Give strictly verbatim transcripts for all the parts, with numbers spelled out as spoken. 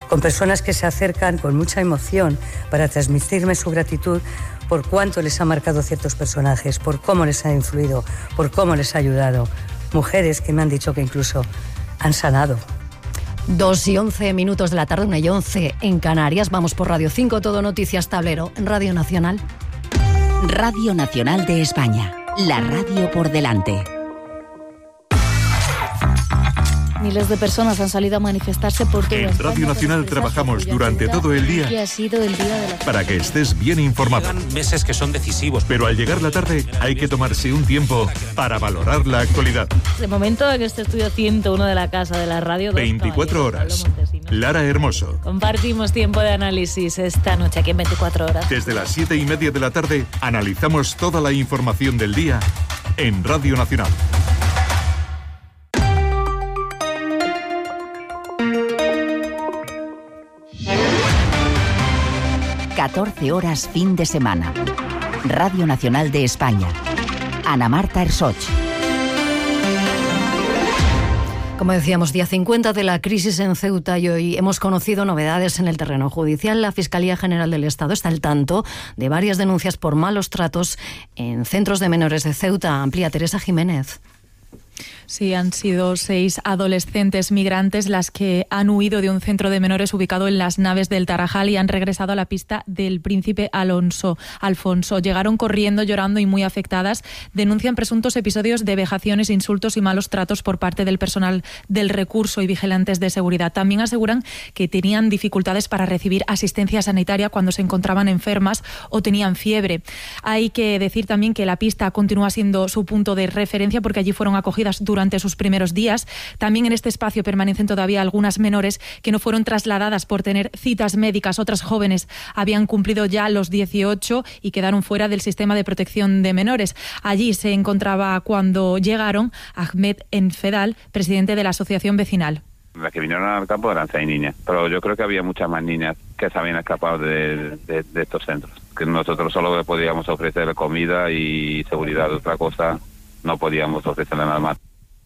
con personas que se acercan con mucha emoción para transmitirme su gratitud por cuánto les ha marcado ciertos personajes, por cómo les ha influido, por cómo les ha ayudado. Mujeres que me han dicho que incluso han sanado. Dos y once minutos de la tarde, una y once en Canarias. Vamos por Radio cinco, Todo Noticias Tablero, en Radio Nacional. Radio Nacional de España, la radio por delante. Miles de personas han salido a manifestarse por toda En España. Radio Nacional trabajamos durante todo el día Y ha sido el día de la... para que estés bien informado. Llegan meses que son decisivos. Pero al llegar la tarde hay que tomarse un tiempo para valorar la actualidad. De momento en este estudio ciento uno de la Casa de la Radio. veinticuatro horas. Lara Hermoso. Compartimos tiempo de análisis esta noche aquí en veinticuatro horas. Desde las siete y media de la tarde analizamos toda la información del día en Radio Nacional. catorce horas fin de semana. Radio Nacional de España. Ana Marta Ersoch. Como decíamos, día cincuenta de la crisis en Ceuta y hoy hemos conocido novedades en el terreno judicial. La Fiscalía General del Estado está al tanto de varias denuncias por malos tratos en centros de menores de Ceuta. Amplía Teresa Jiménez. Sí, han sido seis adolescentes migrantes las que han huido de un centro de menores ubicado en las Naves del Tarajal y han regresado a la pista del Príncipe Alonso, Alfonso. Llegaron corriendo, llorando y muy afectadas. Denuncian presuntos episodios de vejaciones, insultos y malos tratos por parte del personal del recurso y vigilantes de seguridad. También aseguran que tenían dificultades para recibir asistencia sanitaria cuando se encontraban enfermas o tenían fiebre. Hay que decir también que la pista continúa siendo su punto de referencia porque allí fueron acogidas durante durante sus primeros días. También en este espacio permanecen todavía algunas menores que no fueron trasladadas por tener citas médicas. Otras jóvenes habían cumplido ya los dieciocho y quedaron fuera del sistema de protección de menores. Allí se encontraba cuando llegaron Ahmed Enfedal, presidente de la asociación vecinal. Las que vinieron al campo eran seis niñas, pero yo creo que había muchas más niñas que se habían escapado de, de, de estos centros. Que nosotros solo podíamos ofrecer comida y seguridad, otra cosa no podíamos ofrecerle nada más.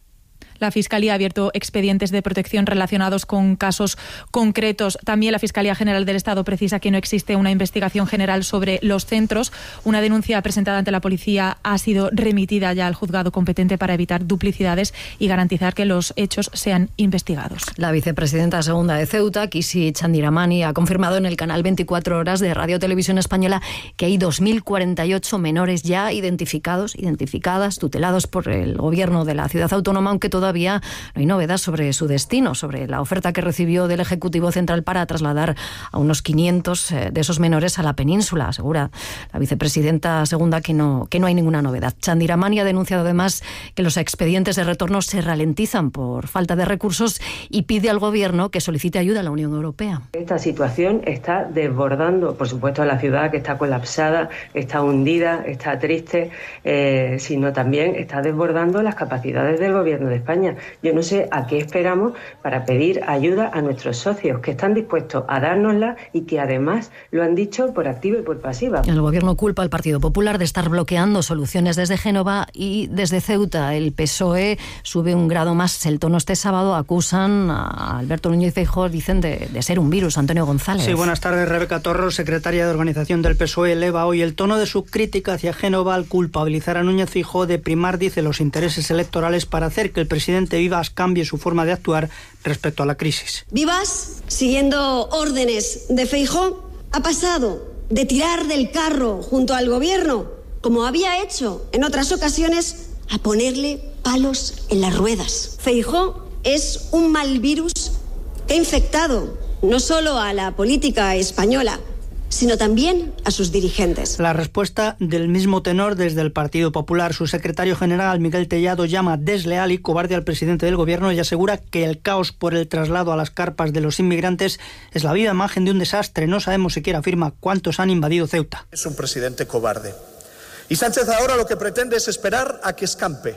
La Fiscalía ha abierto expedientes de protección relacionados con casos concretos. También la Fiscalía General del Estado precisa que no existe una investigación general sobre los centros. Una denuncia presentada ante la policía ha sido remitida ya al juzgado competente para evitar duplicidades y garantizar que los hechos sean investigados. La vicepresidenta segunda de Ceuta, Kisi Chandiramani, ha confirmado en el canal veinticuatro horas de Radio Televisión Española que hay dos mil cuarenta y ocho menores ya identificados, identificadas, tutelados por el gobierno de la ciudad autónoma, aunque todavía no hay novedad sobre su destino, sobre la oferta que recibió del Ejecutivo Central para trasladar a unos quinientos de esos menores a la península. Asegura la vicepresidenta segunda que no, que no hay ninguna novedad. Chandiramani ha denunciado además que los expedientes de retorno se ralentizan por falta de recursos y pide al Gobierno que solicite ayuda a la Unión Europea. Esta situación está desbordando, por supuesto, a la ciudad, que está colapsada, está hundida, está triste, eh, sino también está desbordando las capacidades del Gobierno de España. Yo no sé a qué esperamos para pedir ayuda a nuestros socios, que están dispuestos a dárnosla y que además lo han dicho por activa y por pasiva. El Gobierno culpa al Partido Popular de estar bloqueando soluciones desde Génova y desde Ceuta. El P S O E sube un grado más el tono este sábado. Acusan a Alberto Núñez Feijóo, dicen, de, de ser un virus. Antonio González. Sí, buenas tardes. Rebeca Torro, secretaria de organización del P S O E, eleva hoy el tono de su crítica hacia Génova al culpabilizar a Núñez Feijóo de primar, dice, los intereses electorales para hacer que el presidente Vivas cambie su forma de actuar respecto a la crisis. Vivas, siguiendo órdenes de Feijóo, ha pasado de tirar del carro junto al gobierno, como había hecho en otras ocasiones, a ponerle palos en las ruedas. Feijóo es un mal virus que ha infectado no solo a la política española, sino también a sus dirigentes. La respuesta del mismo tenor desde el Partido Popular. Su secretario general, Miguel Tellado, llama desleal y cobarde al presidente del Gobierno y asegura que el caos por el traslado a las carpas de los inmigrantes es la viva imagen de un desastre. No sabemos siquiera, afirma, cuántos han invadido Ceuta. Es un presidente cobarde. Y Sánchez ahora lo que pretende es esperar a que escampe.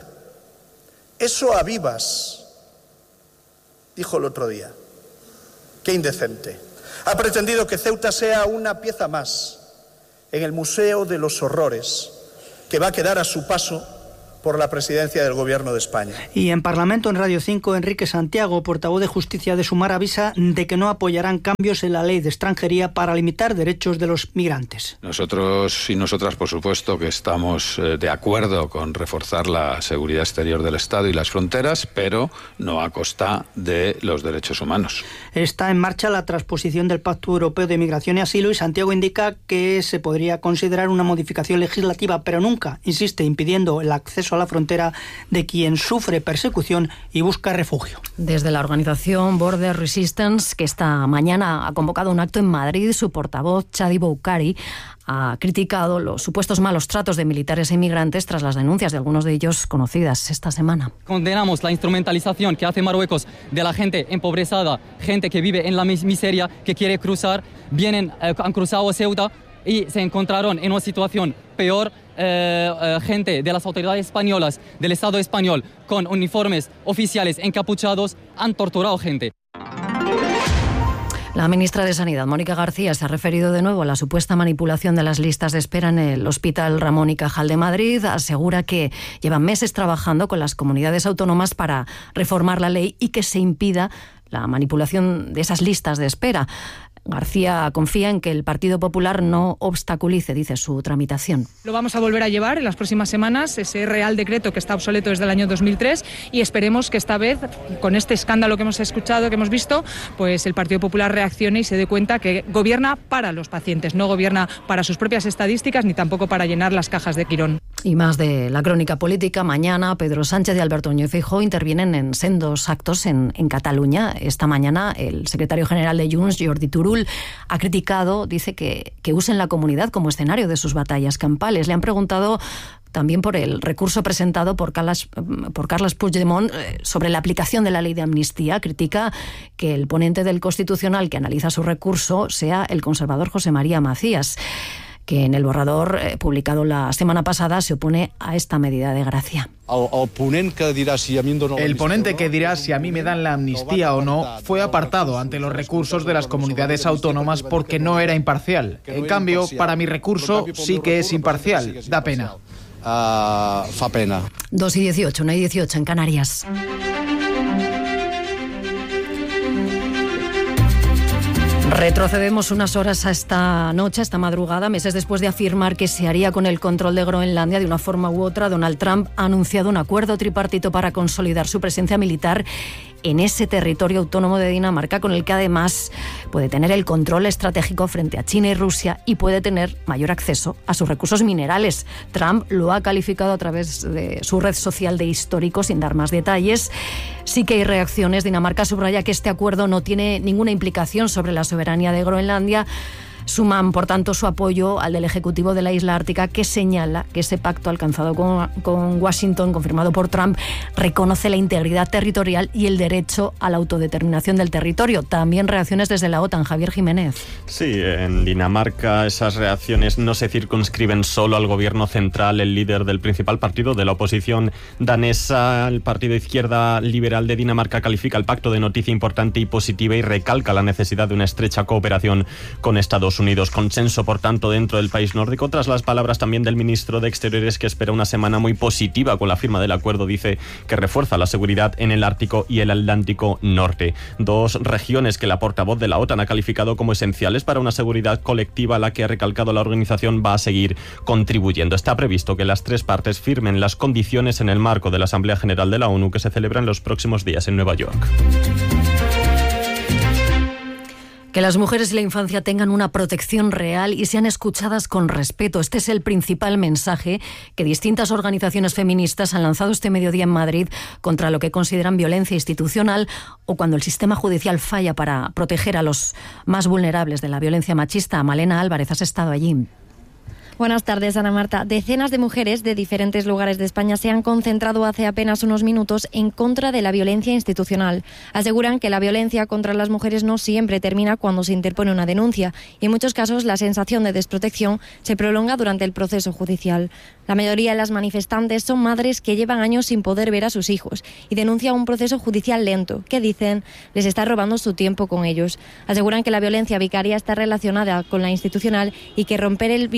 Eso a Vivas, dijo el otro día. Qué indecente. Ha pretendido que Ceuta sea una pieza más en el Museo de los Horrores, que va a quedar a su paso por la presidencia del Gobierno de España. Y en Parlamento, en Radio cinco, Enrique Santiago, portavoz de Justicia de Sumar, avisa de que no apoyarán cambios en la ley de extranjería para limitar derechos de los migrantes. Nosotros y nosotras, por supuesto, que estamos de acuerdo con reforzar la seguridad exterior del Estado y las fronteras, pero no a costa de los derechos humanos. Está en marcha la transposición del Pacto Europeo de Migración y Asilo y Santiago indica que se podría considerar una modificación legislativa, pero nunca, insiste, impidiendo el acceso a la frontera de quien sufre persecución y busca refugio. Desde la organización Border Resistance, que esta mañana ha convocado un acto en Madrid, su portavoz, Chadi Boukari, ha criticado los supuestos malos tratos de militares e inmigrantes tras las denuncias de algunos de ellos conocidas esta semana. Condenamos la instrumentalización que hace Marruecos de la gente empobrecida, gente que vive en la miseria, que quiere cruzar, vienen, eh, han cruzado a Ceuta y se encontraron en una situación peor. Eh, eh, gente de las autoridades españolas, del Estado español, con uniformes oficiales encapuchados, han torturado gente. La ministra de Sanidad, Mónica García, se ha referido de nuevo a la supuesta manipulación de las listas de espera en el Hospital Ramón y Cajal de Madrid. Asegura que llevan meses trabajando con las comunidades autónomas para reformar la ley y que se impida la manipulación de esas listas de espera. García confía en que el Partido Popular no obstaculice, dice, su tramitación. Lo vamos a volver a llevar en las próximas semanas, ese Real Decreto que está obsoleto desde el año dos mil tres, y esperemos que esta vez, con este escándalo que hemos escuchado, que hemos visto, pues el Partido Popular reaccione y se dé cuenta que gobierna para los pacientes, no gobierna para sus propias estadísticas ni tampoco para llenar las cajas de Quirón. Y más de la crónica política. Mañana Pedro Sánchez y Alberto Núñez Feijóo intervienen en sendos actos en, en Cataluña. Esta mañana el secretario general de Junts, Jordi Turull, ha criticado, dice que, que usen la comunidad como escenario de sus batallas campales. Le han preguntado también por el recurso presentado por Carles, por Carles Puigdemont sobre la aplicación de la ley de amnistía. Critica que el ponente del Constitucional que analiza su recurso sea el conservador José María Macías, que en el borrador eh, publicado la semana pasada se opone a esta medida de gracia. El, el, ponent que dirá si a mí em el ponente que dirá si a mí me dan la amnistía o no fue apartado ante los recursos de las comunidades autónomas porque no era imparcial. En cambio, para mi recurso sí que es imparcial. Da pena. Uh, fa pena. dos y dieciocho, una y dieciocho en Canarias. Retrocedemos unas horas a esta noche, a esta madrugada, meses después de afirmar que se haría con el control de Groenlandia de una forma u otra. Donald Trump ha anunciado un acuerdo tripartito para consolidar su presencia militar en ese territorio autónomo de Dinamarca, con el que además puede tener el control estratégico frente a China y Rusia y puede tener mayor acceso a sus recursos minerales. Trump lo ha calificado a través de su red social de histórico, sin dar más detalles. Sí que hay reacciones. Dinamarca subraya que este acuerdo no tiene ninguna implicación sobre la soberanía de Groenlandia. Suman, por tanto, su apoyo al del Ejecutivo de la isla ártica, que señala que ese pacto alcanzado con, con Washington, confirmado por Trump, reconoce la integridad territorial y el derecho a la autodeterminación del territorio. También reacciones desde la OTAN. Javier Jiménez. Sí, en Dinamarca esas reacciones no se circunscriben solo al gobierno central. El líder del principal partido de la oposición danesa, el Partido Izquierda Liberal de Dinamarca, califica el pacto de noticia importante y positiva y recalca la necesidad de una estrecha cooperación con Estados Unidos. Consenso, por tanto, dentro del país nórdico, tras las palabras también del ministro de Exteriores, que espera una semana muy positiva con la firma del acuerdo. Dice que refuerza la seguridad en el Ártico y el Atlántico Norte, dos regiones que la portavoz de la OTAN ha calificado como esenciales para una seguridad colectiva a la que, ha recalcado, la organización va a seguir contribuyendo. Está previsto que las tres partes firmen las condiciones en el marco de la Asamblea General de la ONU, que se celebra en los próximos días en Nueva York. Que las mujeres y la infancia tengan una protección real y sean escuchadas con respeto. Este es el principal mensaje que distintas organizaciones feministas han lanzado este mediodía en Madrid contra lo que consideran violencia institucional o cuando el sistema judicial falla para proteger a los más vulnerables de la violencia machista. Malena Álvarez, has estado allí. Buenas tardes, Ana Marta. Decenas de mujeres de diferentes lugares de España se han concentrado hace apenas unos minutos en contra de la violencia institucional. Aseguran que la violencia contra las mujeres no siempre termina cuando se interpone una denuncia y en muchos casos la sensación de desprotección se prolonga durante el proceso judicial. La mayoría de las manifestantes son madres que llevan años sin poder ver a sus hijos y denuncian un proceso judicial lento que, dicen, les está robando su tiempo con ellos. Aseguran que la violencia vicaria está relacionada con la institucional y que romper el vínculo maternal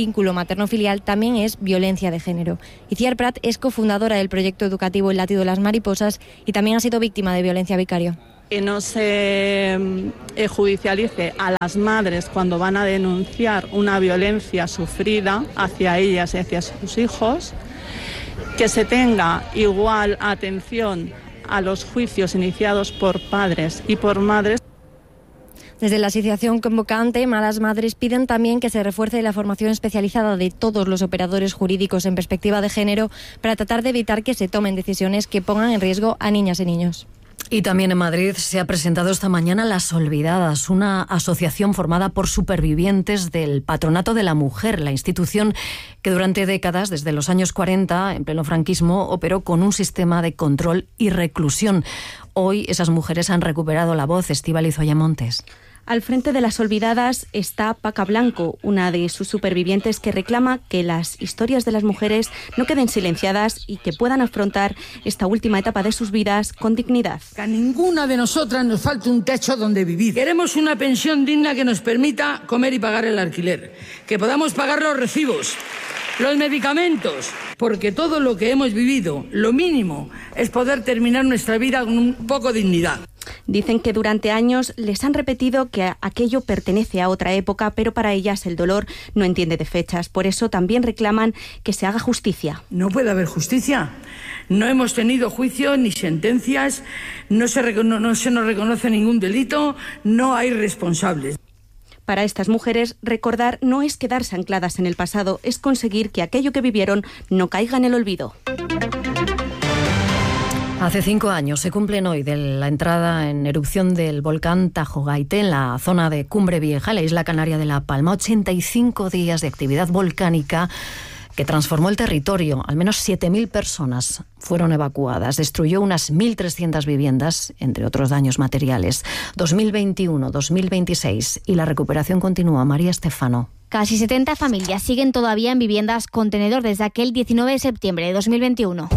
materno-filial también es violencia de género. Itziar Prat es cofundadora del proyecto educativo El latido de las mariposas y también ha sido víctima de violencia vicario. Que no se eh, judicialice a las madres cuando van a denunciar una violencia sufrida hacia ellas y hacia sus hijos, que se tenga igual atención a los juicios iniciados por padres y por madres. Desde la asociación convocante, Malas Madres piden también que se refuerce la formación especializada de todos los operadores jurídicos en perspectiva de género para tratar de evitar que se tomen decisiones que pongan en riesgo a niñas y niños. Y también en Madrid se ha presentado esta mañana Las Olvidadas, una asociación formada por supervivientes del Patronato de la Mujer, la institución que durante décadas, desde los años cuarenta, en pleno franquismo, operó con un sistema de control y reclusión. Hoy esas mujeres han recuperado la voz. Estíbaliz Montes. Al frente de Las Olvidadas está Paca Blanco, una de sus supervivientes que reclama que las historias de las mujeres no queden silenciadas y que puedan afrontar esta última etapa de sus vidas con dignidad. Que a ninguna de nosotras nos falte un techo donde vivir. Queremos una pensión digna que nos permita comer y pagar el alquiler, que podamos pagar los recibos, los medicamentos, porque todo lo que hemos vivido, lo mínimo, es poder terminar nuestra vida con un poco de dignidad. Dicen que durante años les han repetido que aquello pertenece a otra época, pero para ellas el dolor no entiende de fechas. Por eso también reclaman que se haga justicia. No puede haber justicia. No hemos tenido juicio ni sentencias, no se, recono- no se nos reconoce ningún delito, no hay responsables. Para estas mujeres, recordar no es quedarse ancladas en el pasado, es conseguir que aquello que vivieron no caiga en el olvido. Hace cinco años se cumplen hoy de la entrada en erupción del volcán Tajo Gaite en la zona de Cumbre Vieja, la isla canaria de La Palma. ochenta y cinco días de actividad volcánica que transformó el territorio. Al menos siete mil personas fueron evacuadas. Destruyó unas mil trescientas viviendas, entre otros daños materiales. dos mil veintiuno, dos mil veintiséis y la recuperación continúa. María Estefano. Casi setenta familias siguen todavía en viviendas contenedor desde aquel diecinueve de septiembre de dos mil veintiuno.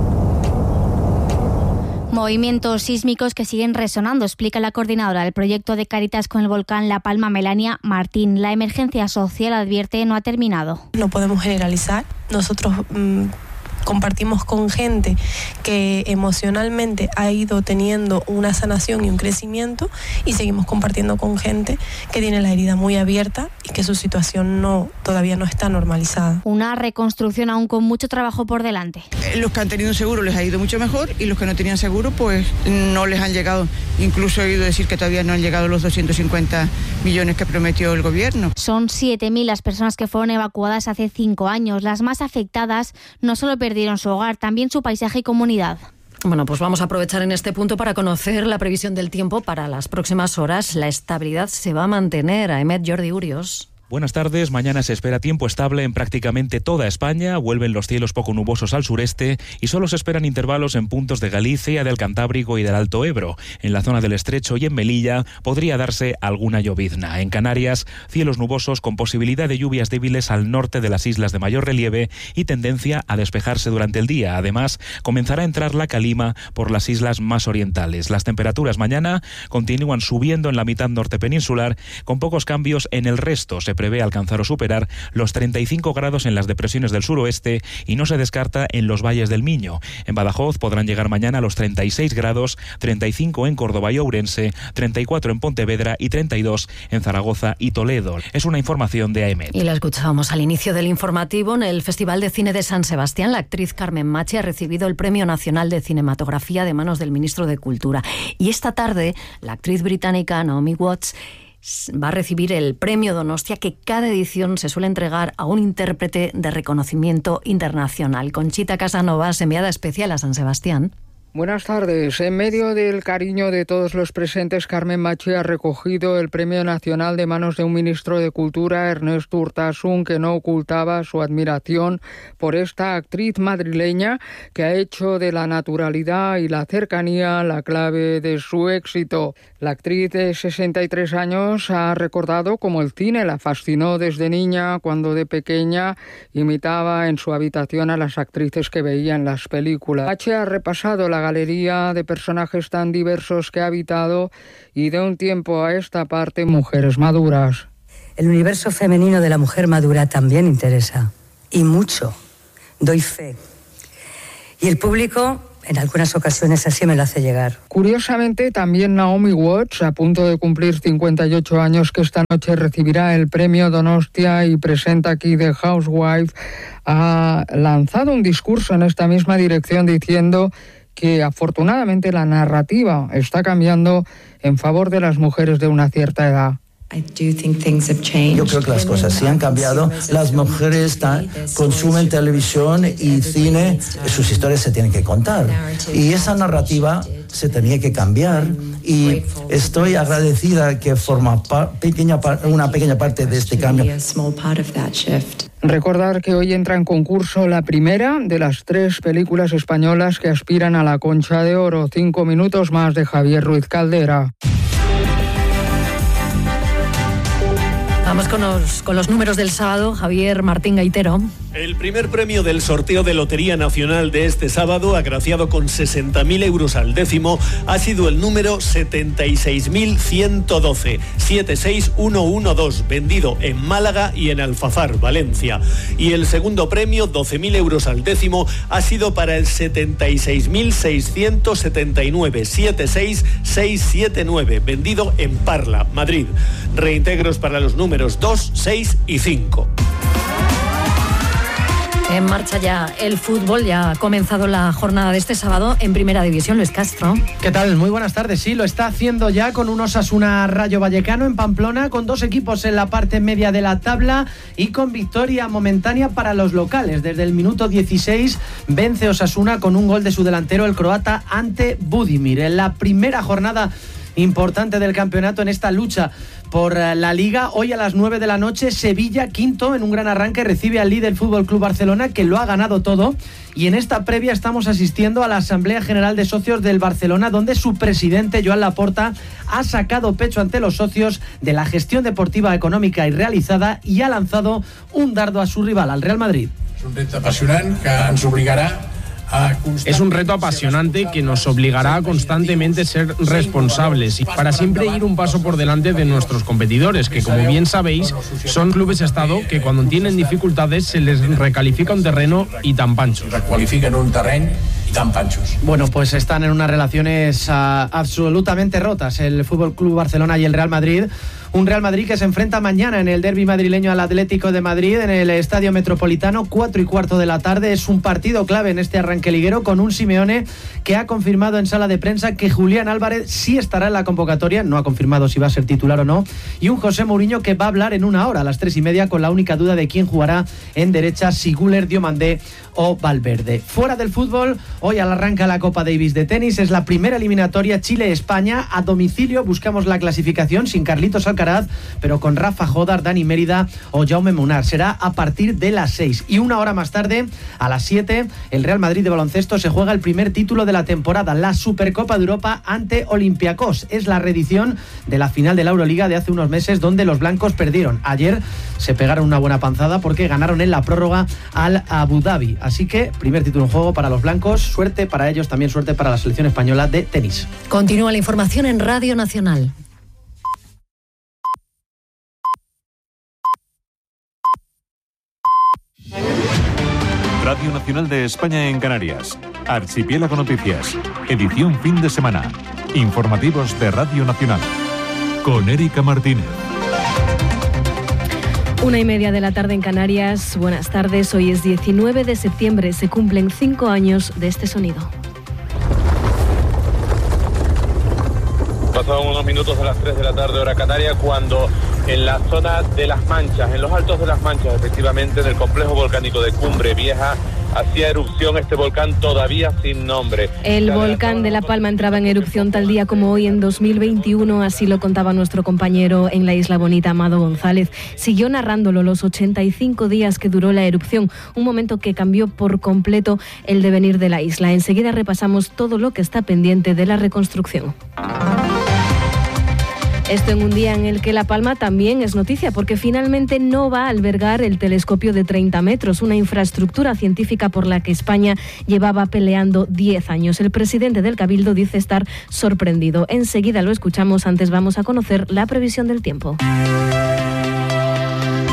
Movimientos sísmicos que siguen resonando, explica la coordinadora del proyecto de Cáritas con el volcán La Palma, Melania Martín. La emergencia social, advierte, no ha terminado. No podemos generalizar. Nosotros mmm, compartimos con gente que emocionalmente ha ido teniendo una sanación y un crecimiento, y seguimos compartiendo con gente que tiene la herida muy abierta y que su situación no todavía no está normalizada. Una reconstrucción aún con mucho trabajo por delante. Los que han tenido seguro les ha ido mucho mejor y los que no tenían seguro pues no les han llegado. Incluso he oído decir que todavía no han llegado los doscientos cincuenta millones que prometió el gobierno. Son siete mil las personas que fueron evacuadas hace cinco años. Las más afectadas no solo perdieron su hogar, también su paisaje y comunidad. Bueno, pues vamos a aprovechar en este punto para conocer la previsión del tiempo para las próximas horas. La estabilidad se va a mantener. Aemet, Jordi Urios. Buenas tardes. Mañana se espera tiempo estable en prácticamente toda España. Vuelven los cielos poco nubosos al sureste y solo se esperan intervalos en puntos de Galicia, del Cantábrico y del Alto Ebro. En la zona del Estrecho y en Melilla podría darse alguna llovizna. En Canarias, cielos nubosos con posibilidad de lluvias débiles al norte de las islas de mayor relieve y tendencia a despejarse durante el día. Además, comenzará a entrar la calima por las islas más orientales. Las temperaturas mañana continúan subiendo en la mitad norte peninsular, con pocos cambios en el resto. Se prevé alcanzar o superar los treinta y cinco grados en las depresiones del suroeste y no se descarta en los valles del Miño. En Badajoz podrán llegar mañana a los treinta y seis grados, treinta y cinco en Córdoba y Ourense, treinta y cuatro en Pontevedra y treinta y dos en Zaragoza y Toledo. Es una información de Aemet. Y la escuchábamos al inicio del informativo. En el Festival de Cine de San Sebastián, la actriz Carmen Machi ha recibido el Premio Nacional de Cinematografía de manos del ministro de Cultura. Y esta tarde, la actriz británica Naomi Watts va a recibir el Premio Donostia, que cada edición se suele entregar a un intérprete de reconocimiento internacional. Conchita Casanovas, enviada especial a San Sebastián. Buenas tardes. En medio del cariño de todos los presentes, Carmen Machi ha recogido el Premio Nacional de manos de un ministro de Cultura, Ernesto Urtasun, que no ocultaba su admiración por esta actriz madrileña que ha hecho de la naturalidad y la cercanía la clave de su éxito. La actriz de sesenta y tres años ha recordado cómo el cine la fascinó desde niña, cuando de pequeña imitaba en su habitación a las actrices que veía en las películas. Machi ha repasado la galería de personajes tan diversos que ha habitado y de un tiempo a esta parte mujeres maduras. El universo femenino de la mujer madura también interesa, y mucho, doy fe. Y el público, en algunas ocasiones, así me lo hace llegar. Curiosamente, también Naomi Watts, a punto de cumplir cincuenta y ocho años, que esta noche recibirá el premio Donostia y presenta aquí The Housewife, ha lanzado un discurso en esta misma dirección diciendo que afortunadamente la narrativa está cambiando en favor de las mujeres de una cierta edad. Yo creo que las cosas sí han cambiado. Las mujeres ta- consumen televisión y cine, sus historias se tienen que contar. Y esa narrativa se tenía que cambiar. Y estoy agradecida que forma pa- pequeña pa- una pequeña parte de este cambio. Recordar que hoy entra en concurso la primera de las tres películas españolas que aspiran a la Concha de Oro. Cinco minutos más de Javier Ruiz Caldera. Vamos con los, con los números del sábado. Javier Martín Gaitero. El primer premio del sorteo de Lotería Nacional de este sábado, agraciado con sesenta mil euros al décimo, ha sido el número setenta y seis mil ciento doce, setenta y seis mil ciento doce, vendido en Málaga y en Alfafar, Valencia. Y el segundo premio, doce mil euros al décimo, ha sido para el setenta y seis mil seiscientos setenta y nueve, setenta y seis mil seiscientos setenta y nueve, vendido en Parla, Madrid. Reintegros para los números dos, seis y cinco. En marcha ya el fútbol, ya ha comenzado la jornada de este sábado en Primera División. Luis Castro. ¿Qué tal? Muy buenas tardes. Sí, lo está haciendo ya con un Osasuna Rayo Vallecano en Pamplona, con dos equipos en la parte media de la tabla y con victoria momentánea para los locales. Desde el minuto dieciséis vence Osasuna con un gol de su delantero, el croata, ante Budimir. En la primera jornada importante del campeonato, en esta lucha por la Liga, hoy a las nueve de la noche, Sevilla, quinto, en un gran arranque, recibe al líder Fútbol Club Barcelona, que lo ha ganado todo. Y en esta previa estamos asistiendo a la Asamblea General de Socios del Barcelona, donde su presidente, Joan Laporta, ha sacado pecho ante los socios de la gestión deportiva, económica y realizada, y ha lanzado un dardo a su rival, al Real Madrid. Es un reto apasionante que nos obligará Es un reto apasionante que nos obligará a constantemente ser responsables y para siempre ir un paso por delante de nuestros competidores, que, como bien sabéis, son clubes estado que cuando tienen dificultades se les recalifica un terreno y tan panchos. Recualifiquen un terreno y tan panchos. Bueno, pues están en unas relaciones uh, absolutamente rotas el Fútbol Club Barcelona y el Real Madrid. Un Real Madrid que se enfrenta mañana en el derbi madrileño al Atlético de Madrid en el Estadio Metropolitano, cuatro y cuarto de la tarde. Es un partido clave en este arranque liguero, con un Simeone que ha confirmado en sala de prensa que Julián Álvarez sí estará en la convocatoria, no ha confirmado si va a ser titular o no, y un José Mourinho que va a hablar en una hora, a las tres y media, con la única duda de quién jugará en derecha, si Güler, Diomandé o Valverde. Fuera del fútbol, hoy al arranca la Copa Davis de tenis, es la primera eliminatoria Chile-España. A domicilio buscamos la clasificación sin Carlitos Alcaraz, pero con Rafa Jodar, Dani Mérida o Jaume Munar. Será a partir de las seis. Y una hora más tarde, a las siete, el Real Madrid de baloncesto se juega el primer título de la temporada, la Supercopa de Europa ante Olympiacos. Es la reedición de la final de la Euroliga de hace unos meses, donde los blancos perdieron. Ayer se pegaron una buena panzada porque ganaron en la prórroga al Abu Dhabi. Así que primer título en juego para los blancos. Suerte para ellos, también suerte para la selección española de tenis. Continúa la información en Radio Nacional. Radio Nacional de España en Canarias. Archipiélago Noticias. Edición fin de semana. Informativos de Radio Nacional. Con Erika Martínez. Una y media de la tarde en Canarias. Buenas tardes. Hoy es diecinueve de septiembre. Se cumplen cinco años de este sonido. Pasaban unos minutos de las tres de la tarde, hora canaria, cuando en la zona de Las Manchas, en los altos de Las Manchas, efectivamente, en el complejo volcánico de Cumbre Vieja, hacía erupción este volcán todavía sin nombre. El volcán de La Palma entraba en erupción tal día como hoy en dos mil veintiuno, así lo contaba nuestro compañero en la Isla Bonita, Amado González. Siguió narrándolo los ochenta y cinco días que duró la erupción, un momento que cambió por completo el devenir de la isla. Enseguida repasamos todo lo que está pendiente de la reconstrucción. Esto en un día en el que La Palma también es noticia, porque finalmente no va a albergar el telescopio de treinta metros, una infraestructura científica por la que España llevaba peleando diez años. El presidente del Cabildo dice estar sorprendido. Enseguida lo escuchamos, antes vamos a conocer la previsión del tiempo.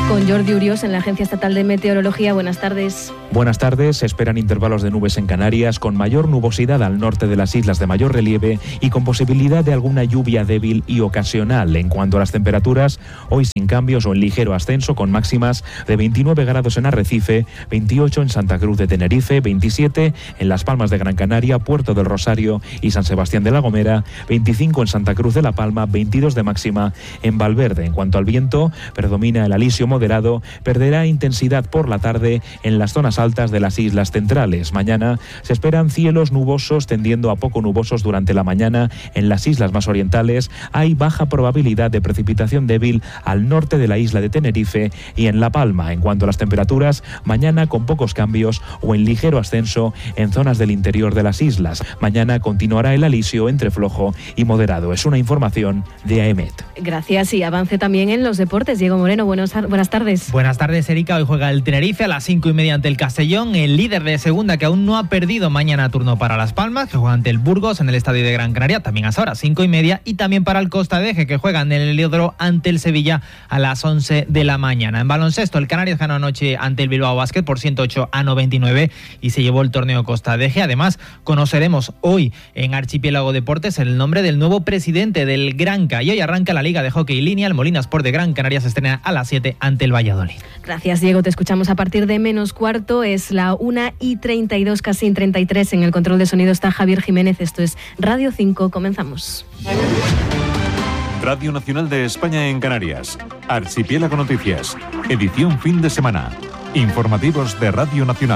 Con Jordi Urios en la Agencia Estatal de Meteorología. Buenas tardes. Buenas tardes. Se esperan intervalos de nubes en Canarias, con mayor nubosidad al norte de las islas de mayor relieve y con posibilidad de alguna lluvia débil y ocasional. En cuanto a las temperaturas, hoy sin cambios o en ligero ascenso, con máximas de veintinueve grados en Arrecife, veintiocho en Santa Cruz de Tenerife, veintisiete en Las Palmas de Gran Canaria, Puerto del Rosario y San Sebastián de la Gomera, veinticinco en Santa Cruz de la Palma, veintidós de máxima en Valverde. En cuanto al viento, predomina el alisio moderado, perderá intensidad por la tarde en las zonas altas de las islas centrales. Mañana se esperan cielos nubosos tendiendo a poco nubosos durante la mañana en las islas más orientales. Hay baja probabilidad de precipitación débil al norte de la isla de Tenerife y en La Palma. En cuanto a las temperaturas, mañana con pocos cambios o en ligero ascenso en zonas del interior de las islas. Mañana continuará el alisio entre flojo y moderado. Es una información de AEMET. Gracias, y avance también en los deportes. Diego Moreno, buenos, buenas tardes. Buenas tardes, Erika. Hoy juega el Tenerife a las cinco y media ante el Castellón, el líder de segunda que aún no ha perdido. Mañana turno para Las Palmas, que juega ante el Burgos en el Estadio de Gran Canaria, también a esa hora, cinco y media, y también para el Costa de Eje, que juega en el Heliodoro ante el Sevilla a las once de la mañana. En baloncesto, el Canarias ganó anoche ante el Bilbao Basket por ciento ocho a noventa y nueve y se llevó el torneo Costa de Eje. Además, conoceremos hoy en Archipiélago Deportes el nombre del nuevo presidente del Granca, y hoy arranca la Liga de Hockey Línea. El Molina Sport de Gran Canaria se estrena a las siete ante el Valladolid. Gracias, Diego. Te escuchamos a partir de menos cuarto. Es la una y treinta y dos, casi en treinta y tres. En el control de sonido está Javier Jiménez. Esto es Radio cinco. Comenzamos. Radio Nacional de España en Canarias. Archipiélago Noticias. Edición fin de semana. Informativos de Radio Nacional.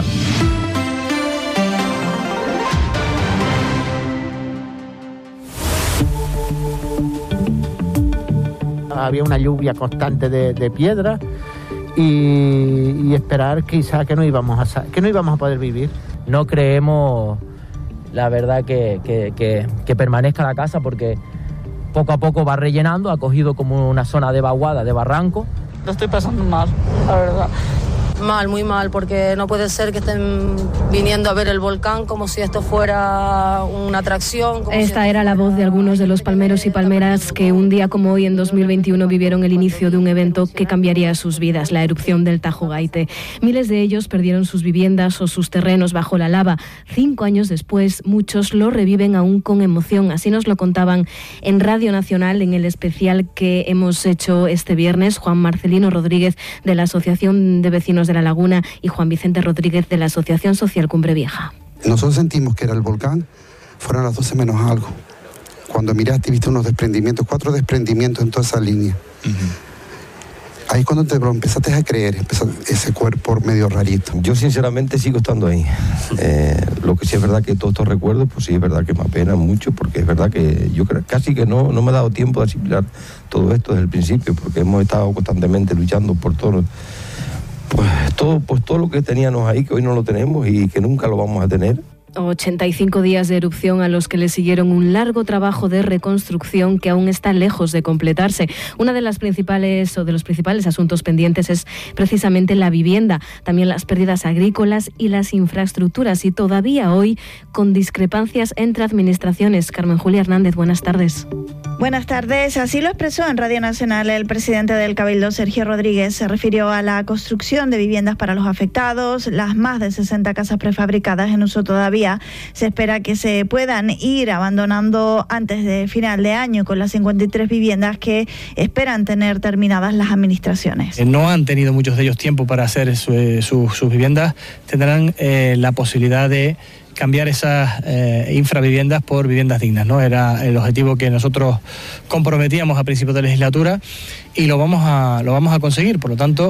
Había una lluvia constante de, de piedra y, y esperar quizá que no íbamos a que no íbamos a poder vivir. No creemos, la verdad, que, que, que, que permanezca la casa, porque poco a poco va rellenando, ha cogido como una zona de vaguada, de barranco. Lo estoy pasando mal, la verdad. Mal, muy mal, porque no puede ser que estén viniendo a ver el volcán como si esto fuera una atracción. Esta si era la voz de algunos de los palmeros y palmeras que un día como hoy en dos mil veintiuno vivieron el inicio de un evento que cambiaría sus vidas, la erupción del Tajo Gaite. Miles de ellos perdieron sus viviendas o sus terrenos bajo la lava. Cinco años después, muchos lo reviven aún con emoción. Así nos lo contaban en Radio Nacional en el especial que hemos hecho este viernes Juan Marcelino Rodríguez, de la Asociación de Vecinos de la Laguna, y Juan Vicente Rodríguez, de la Asociación Social Cumbre Vieja. Nosotros sentimos que era el volcán, fueron las doce menos algo. Cuando miraste y viste unos desprendimientos, cuatro desprendimientos en toda esa línea. Uh-huh. Ahí es cuando te lo empezaste a creer, empezaste ese cuerpo medio rarito. Yo sinceramente sigo estando ahí. Eh, lo que sí es verdad que todos estos recuerdos, pues sí es verdad que me apena mucho, porque es verdad que yo creo, casi que no, no me ha dado tiempo de asimilar todo esto desde el principio, porque hemos estado constantemente luchando por todo. Pues todo, pues todo lo que teníamos ahí, que hoy no lo tenemos y que nunca lo vamos a tener. ochenta y cinco días de erupción a los que le siguieron un largo trabajo de reconstrucción que aún está lejos de completarse. Una de las principales o de los principales asuntos pendientes es precisamente la vivienda, también las pérdidas agrícolas y las infraestructuras, y todavía hoy con discrepancias entre administraciones. Carmen Julia Hernández, buenas tardes. Buenas tardes. Así lo expresó en Radio Nacional el presidente del Cabildo, Sergio Rodríguez. Se refirió a la construcción de viviendas para los afectados, las más de sesenta casas prefabricadas en uso todavía. Se espera que se puedan ir abandonando antes de final de año, con las cincuenta y tres viviendas que esperan tener terminadas las administraciones. No han tenido muchos de ellos tiempo para hacer su, su, sus viviendas. Tendrán eh, la posibilidad de cambiar esas eh, infraviviendas por viviendas dignas, ¿no? Era el objetivo que nosotros comprometíamos a principios de legislatura y lo vamos a, lo vamos a conseguir. Por lo tanto,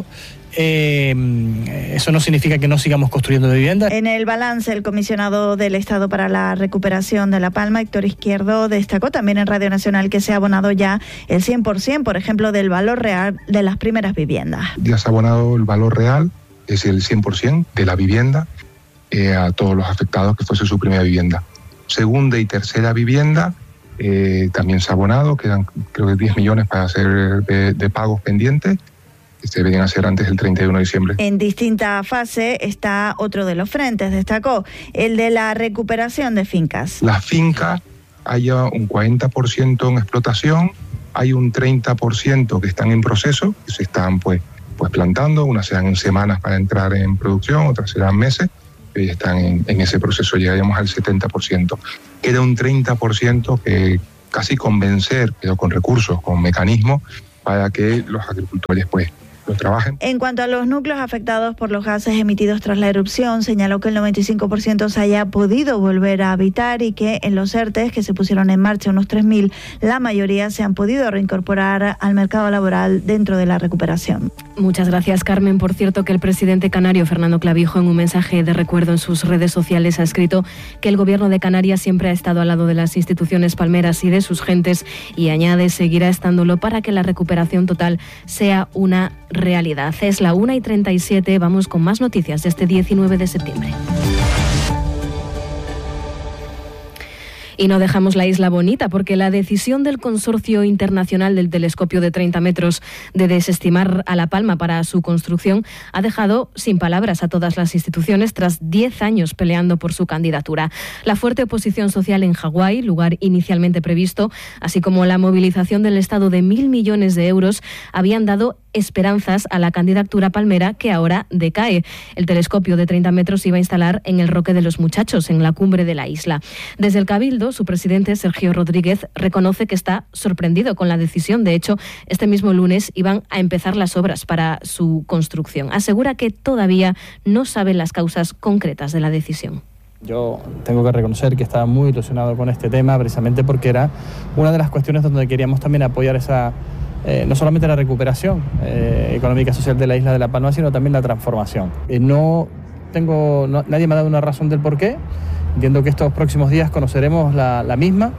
Eh, eso no significa que no sigamos construyendo viviendas. En el balance, el comisionado del Estado para la Recuperación de La Palma, Héctor Izquierdo, destacó también en Radio Nacional que se ha abonado ya el cien por ciento, por ejemplo, del valor real de las primeras viviendas. Ya se ha abonado el valor real, es el cien por ciento de la vivienda, eh, a todos los afectados que fuese su primera vivienda. Segunda y tercera vivienda eh, también se ha abonado, quedan creo que diez millones para hacer de, de pagos pendientes, que se deberían hacer antes del treinta y uno de diciembre. En distinta fase está otro de los frentes, destacó, el de la recuperación de fincas. Las fincas, hay un cuarenta por ciento en explotación, hay un treinta por ciento que están en proceso, que se están pues pues plantando, unas serán en semanas para entrar en producción, otras serán meses, que ya están en, en ese proceso, llegaríamos al setenta por ciento. Queda un treinta por ciento que casi convencer, pero con recursos, con mecanismos, para que los agricultores pues lo trabajen. En cuanto a los núcleos afectados por los gases emitidos tras la erupción, señaló que el noventa y cinco por ciento se haya podido volver a habitar y que en los ERTES, que se pusieron en marcha unos tres mil, la mayoría se han podido reincorporar al mercado laboral dentro de la recuperación. Muchas gracias, Carmen. Por cierto, que el presidente canario Fernando Clavijo, en un mensaje de recuerdo en sus redes sociales, ha escrito que el gobierno de Canarias siempre ha estado al lado de las instituciones palmeras y de sus gentes, y añade, seguirá estándolo para que la recuperación total sea una realidad. Es la una y treinta y siete, vamos con más noticias de este diecinueve de septiembre. Y no dejamos la isla bonita, porque la decisión del Consorcio Internacional del Telescopio de treinta metros de desestimar a La Palma para su construcción ha dejado sin palabras a todas las instituciones tras diez años peleando por su candidatura. La fuerte oposición social en Hawái, lugar inicialmente previsto, así como la movilización del Estado de mil millones de euros, habían dado esperanzas a la candidatura palmera, que ahora decae. El telescopio de treinta metros se iba a instalar en el Roque de los Muchachos, en la cumbre de la isla. Desde el Cabildo, su presidente, Sergio Rodríguez, reconoce que está sorprendido con la decisión. De hecho, este mismo lunes iban a empezar las obras para su construcción. Asegura que todavía no sabe las causas concretas de la decisión. Yo tengo que reconocer que estaba muy ilusionado con este tema, precisamente porque era una de las cuestiones donde queríamos también apoyar esa... Eh, no solamente la recuperación eh, económica y social de la isla de La Palma, sino también la transformación. Eh, no tengo, no, nadie me ha dado una razón del por qué. Entiendo que estos próximos días conoceremos la, la misma,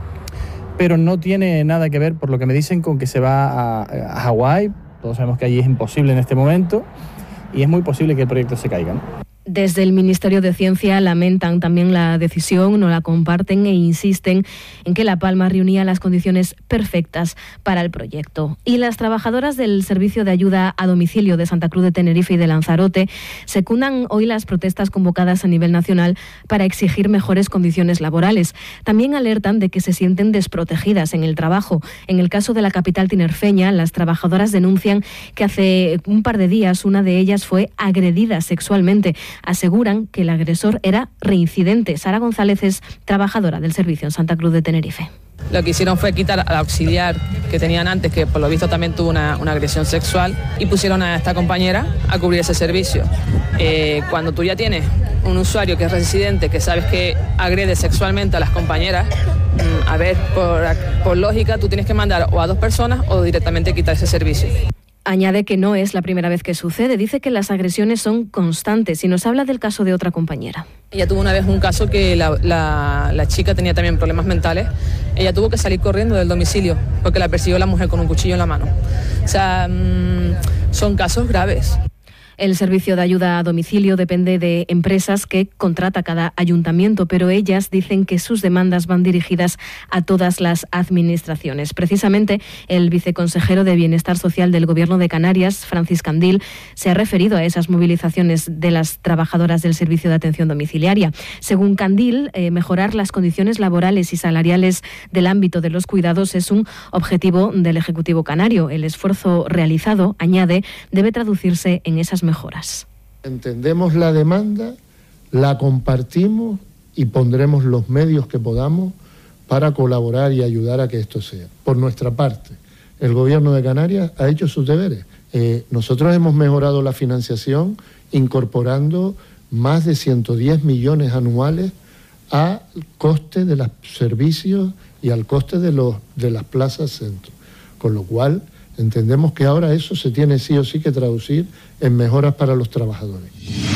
pero no tiene nada que ver, por lo que me dicen, con que se va a, a Hawái. Todos sabemos que allí es imposible en este momento y es muy posible que el proyecto se caiga, ¿no? Desde el Ministerio de Ciencia lamentan también la decisión, no la comparten e insisten en que La Palma reunía las condiciones perfectas para el proyecto. Y las trabajadoras del Servicio de Ayuda a Domicilio de Santa Cruz de Tenerife y de Lanzarote secundan hoy las protestas convocadas a nivel nacional para exigir mejores condiciones laborales. También alertan de que se sienten desprotegidas en el trabajo. En el caso de la capital tinerfeña, las trabajadoras denuncian que hace un par de días una de ellas fue agredida sexualmente. Aseguran que el agresor era reincidente. Sara González es trabajadora del servicio en Santa Cruz de Tenerife. Lo que hicieron fue quitar al auxiliar que tenían antes, que por lo visto también tuvo una, una agresión sexual, y pusieron a esta compañera a cubrir ese servicio. Eh, cuando tú ya tienes un usuario que es residente, que sabes que agrede sexualmente a las compañeras, mmm, a ver, por, por lógica, tú tienes que mandar o a dos personas o directamente quitar ese servicio. Añade que no es la primera vez que sucede. Dice que las agresiones son constantes y nos habla del caso de otra compañera. Ella tuvo una vez un caso que la, la, la chica tenía también problemas mentales. Ella tuvo que salir corriendo del domicilio porque la persiguió la mujer con un cuchillo en la mano. O sea, mmm, son casos graves. El servicio de ayuda a domicilio depende de empresas que contrata cada ayuntamiento, pero ellas dicen que sus demandas van dirigidas a todas las administraciones. Precisamente, el viceconsejero de Bienestar Social del Gobierno de Canarias, Francis Candil, se ha referido a esas movilizaciones de las trabajadoras del servicio de atención domiciliaria. Según Candil, eh, mejorar las condiciones laborales y salariales del ámbito de los cuidados es un objetivo del Ejecutivo canario. El esfuerzo realizado, añade, debe traducirse en esas mejoras. Entendemos la demanda, la compartimos y pondremos los medios que podamos para colaborar y ayudar a que esto sea. Por nuestra parte, el Gobierno de Canarias ha hecho sus deberes. Eh, nosotros hemos mejorado la financiación incorporando más de ciento diez millones anuales al coste de los servicios y al coste de, los, de las plazas centro. Con lo cual, entendemos que ahora eso se tiene sí o sí que traducir en mejoras para los trabajadores.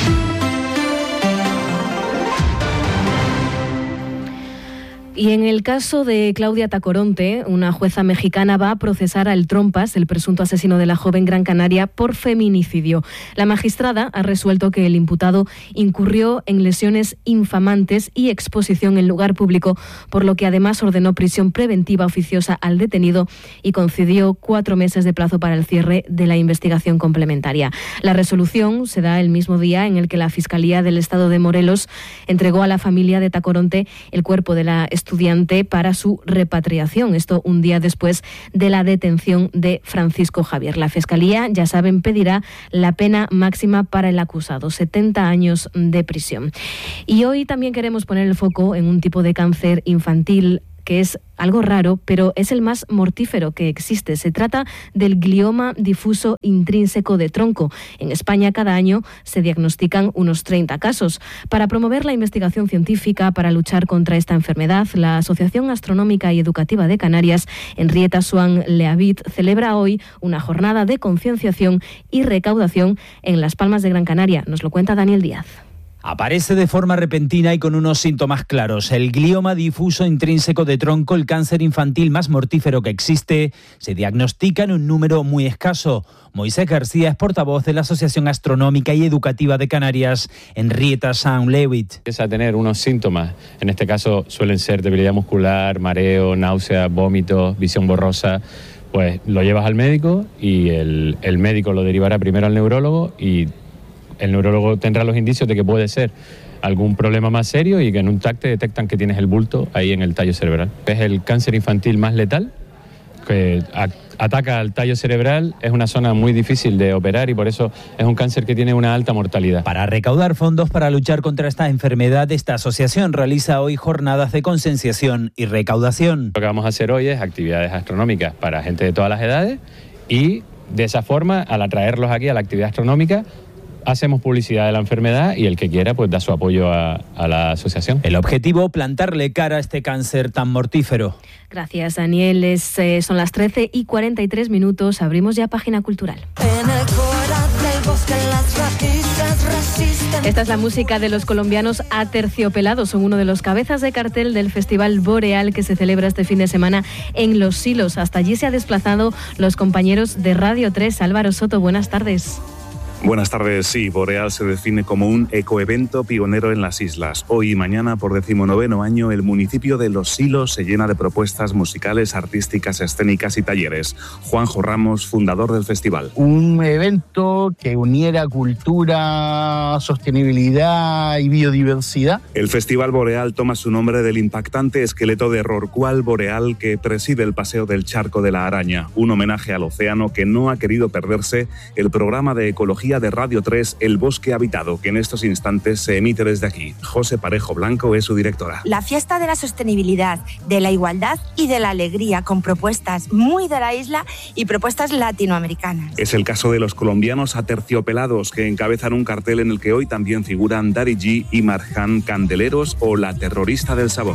Y en el caso de Claudia Tacoronte, una jueza mexicana va a procesar a El Trompas, el presunto asesino de la joven Gran Canaria, por feminicidio. La magistrada ha resuelto que el imputado incurrió en lesiones infamantes y exposición en lugar público, por lo que además ordenó prisión preventiva oficiosa al detenido y concedió cuatro meses de plazo para el cierre de la investigación complementaria. La resolución se da el mismo día en el que la Fiscalía del Estado de Morelos entregó a la familia de Tacoronte el cuerpo de la estudiante para su repatriación. Esto un día después de la detención de Francisco Javier. La Fiscalía, ya saben, pedirá la pena máxima para el acusado, setenta años de prisión. Y hoy también queremos poner el foco en un tipo de cáncer infantil que es algo raro, pero es el más mortífero que existe. Se trata del glioma difuso intrínseco de tronco. En España cada año se diagnostican unos treinta casos. Para promover la investigación científica para luchar contra esta enfermedad, la Asociación Astronómica y Educativa de Canarias, Henrietta Swan Leavitt, celebra hoy una jornada de concienciación y recaudación en Las Palmas de Gran Canaria. Nos lo cuenta Daniel Díaz. Aparece de forma repentina y con unos síntomas claros. El glioma difuso intrínseco de tronco, el cáncer infantil más mortífero que existe, se diagnostica en un número muy escaso. Moisés García es portavoz de la Asociación Astronómica y Educativa de Canarias, Henrietta Swan Leavitt. Empieza a tener unos síntomas, en este caso suelen ser debilidad muscular, mareo, náusea, vómitos, visión borrosa. Pues lo llevas al médico y el, el médico lo derivará primero al neurólogo y el neurólogo tendrá los indicios de que puede ser algún problema más serio y que en un TAC te detectan que tienes el bulto ahí en el tallo cerebral. Es el cáncer infantil más letal, que ataca al tallo cerebral, es una zona muy difícil de operar y por eso es un cáncer que tiene una alta mortalidad. Para recaudar fondos para luchar contra esta enfermedad, esta asociación realiza hoy jornadas de concienciación y recaudación. Lo que vamos a hacer hoy es actividades astronómicas para gente de todas las edades y de esa forma, al atraerlos aquí a la actividad astronómica, hacemos publicidad de la enfermedad y el que quiera pues da su apoyo a, a la asociación. El objetivo, plantarle cara a este cáncer tan mortífero. Gracias, Daniel. Es, eh, son las trece y cuarenta y tres minutos. Abrimos ya página cultural. Esta es la música de los colombianos Aterciopelados. Son uno de los cabezas de cartel del Festival Boreal que se celebra este fin de semana en Los Silos. Hasta allí se han desplazado los compañeros de Radio tres. Álvaro Soto, buenas tardes. Buenas tardes. Sí, Boreal se define como un ecoevento pionero en las islas. Hoy y mañana, por decimonoveno año, el municipio de Los Silos se llena de propuestas musicales, artísticas, escénicas y talleres. Juanjo Ramos, fundador del festival. Un evento que uniera cultura, sostenibilidad y biodiversidad. El Festival Boreal toma su nombre del impactante esqueleto de rorcual boreal que preside el Paseo del Charco de la Araña, un homenaje al océano que no ha querido perderse el programa de ecología de Radio tres, El Bosque Habitado, que en estos instantes se emite desde aquí. José Parejo Blanco es su directora. La fiesta de la sostenibilidad, de la igualdad y de la alegría, con propuestas muy de la isla y propuestas latinoamericanas. Es el caso de los colombianos Aterciopelados, que encabezan un cartel en el que hoy también figuran Daddy G y Marjan Candeleros o La Terrorista del Sabor.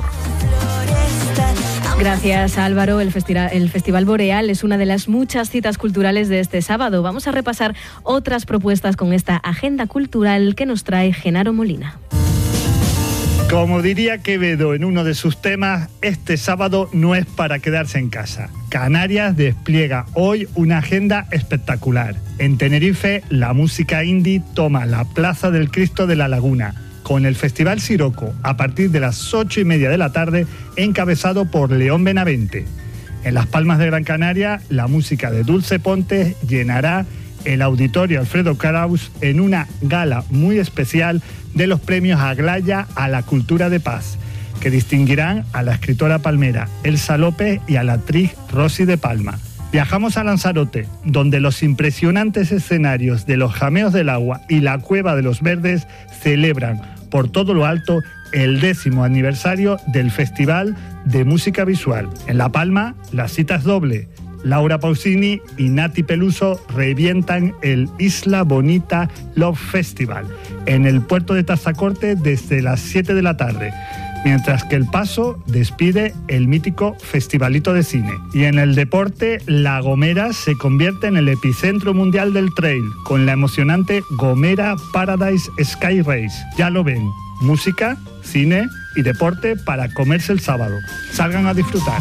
Gracias, Álvaro. El, festi- el Festival Boreal es una de las muchas citas culturales de este sábado. Vamos a repasar otras propuestas con esta agenda cultural que nos trae Genaro Molina. Como diría Quevedo en uno de sus temas, este sábado no es para quedarse en casa. Canarias despliega hoy una agenda espectacular. En Tenerife, la música indie toma la Plaza del Cristo de la Laguna, con el Festival Siroco a partir de las ocho y media de la tarde, encabezado por León Benavente. En Las Palmas de Gran Canaria, la música de Dulce Pontes llenará el Auditorio Alfredo Kraus en una gala muy especial de los premios Aglaya a la Cultura de Paz, que distinguirán a la escritora palmera Elsa López y a la actriz Rosy de Palma. Viajamos a Lanzarote, donde los impresionantes escenarios de los Jameos del Agua y la Cueva de los Verdes celebran por todo lo alto el décimo aniversario del Festival de Música Visual. En La Palma, la cita es doble. Laura Pausini y Nati Peluso revientan el Isla Bonita Love Festival en el puerto de Tazacorte desde las siete de la tarde, mientras que El Paso despide el mítico Festivalito de Cine. Y en el deporte, La Gomera se convierte en el epicentro mundial del trail, con la emocionante Gomera Paradise Sky Race. Ya lo ven, música, cine y deporte para comerse el sábado. Salgan a disfrutar.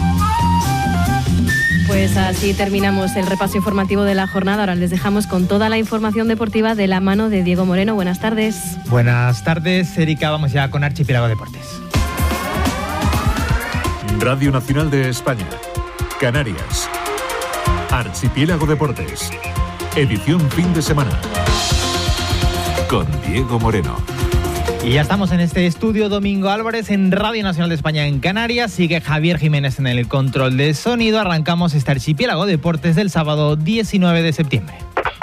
Pues así terminamos el repaso informativo de la jornada. Ahora les dejamos con toda la información deportiva de la mano de Diego Moreno. Buenas tardes. Buenas tardes, Erika. Vamos ya con Archipiélago Deportes. Radio Nacional de España, Canarias. Archipiélago Deportes. Edición fin de semana. Con Diego Moreno. Y ya estamos en este estudio, Domingo Álvarez, en Radio Nacional de España en Canarias. Sigue Javier Jiménez en el control de sonido. Arrancamos este Archipiélago Deportes del sábado diecinueve de septiembre.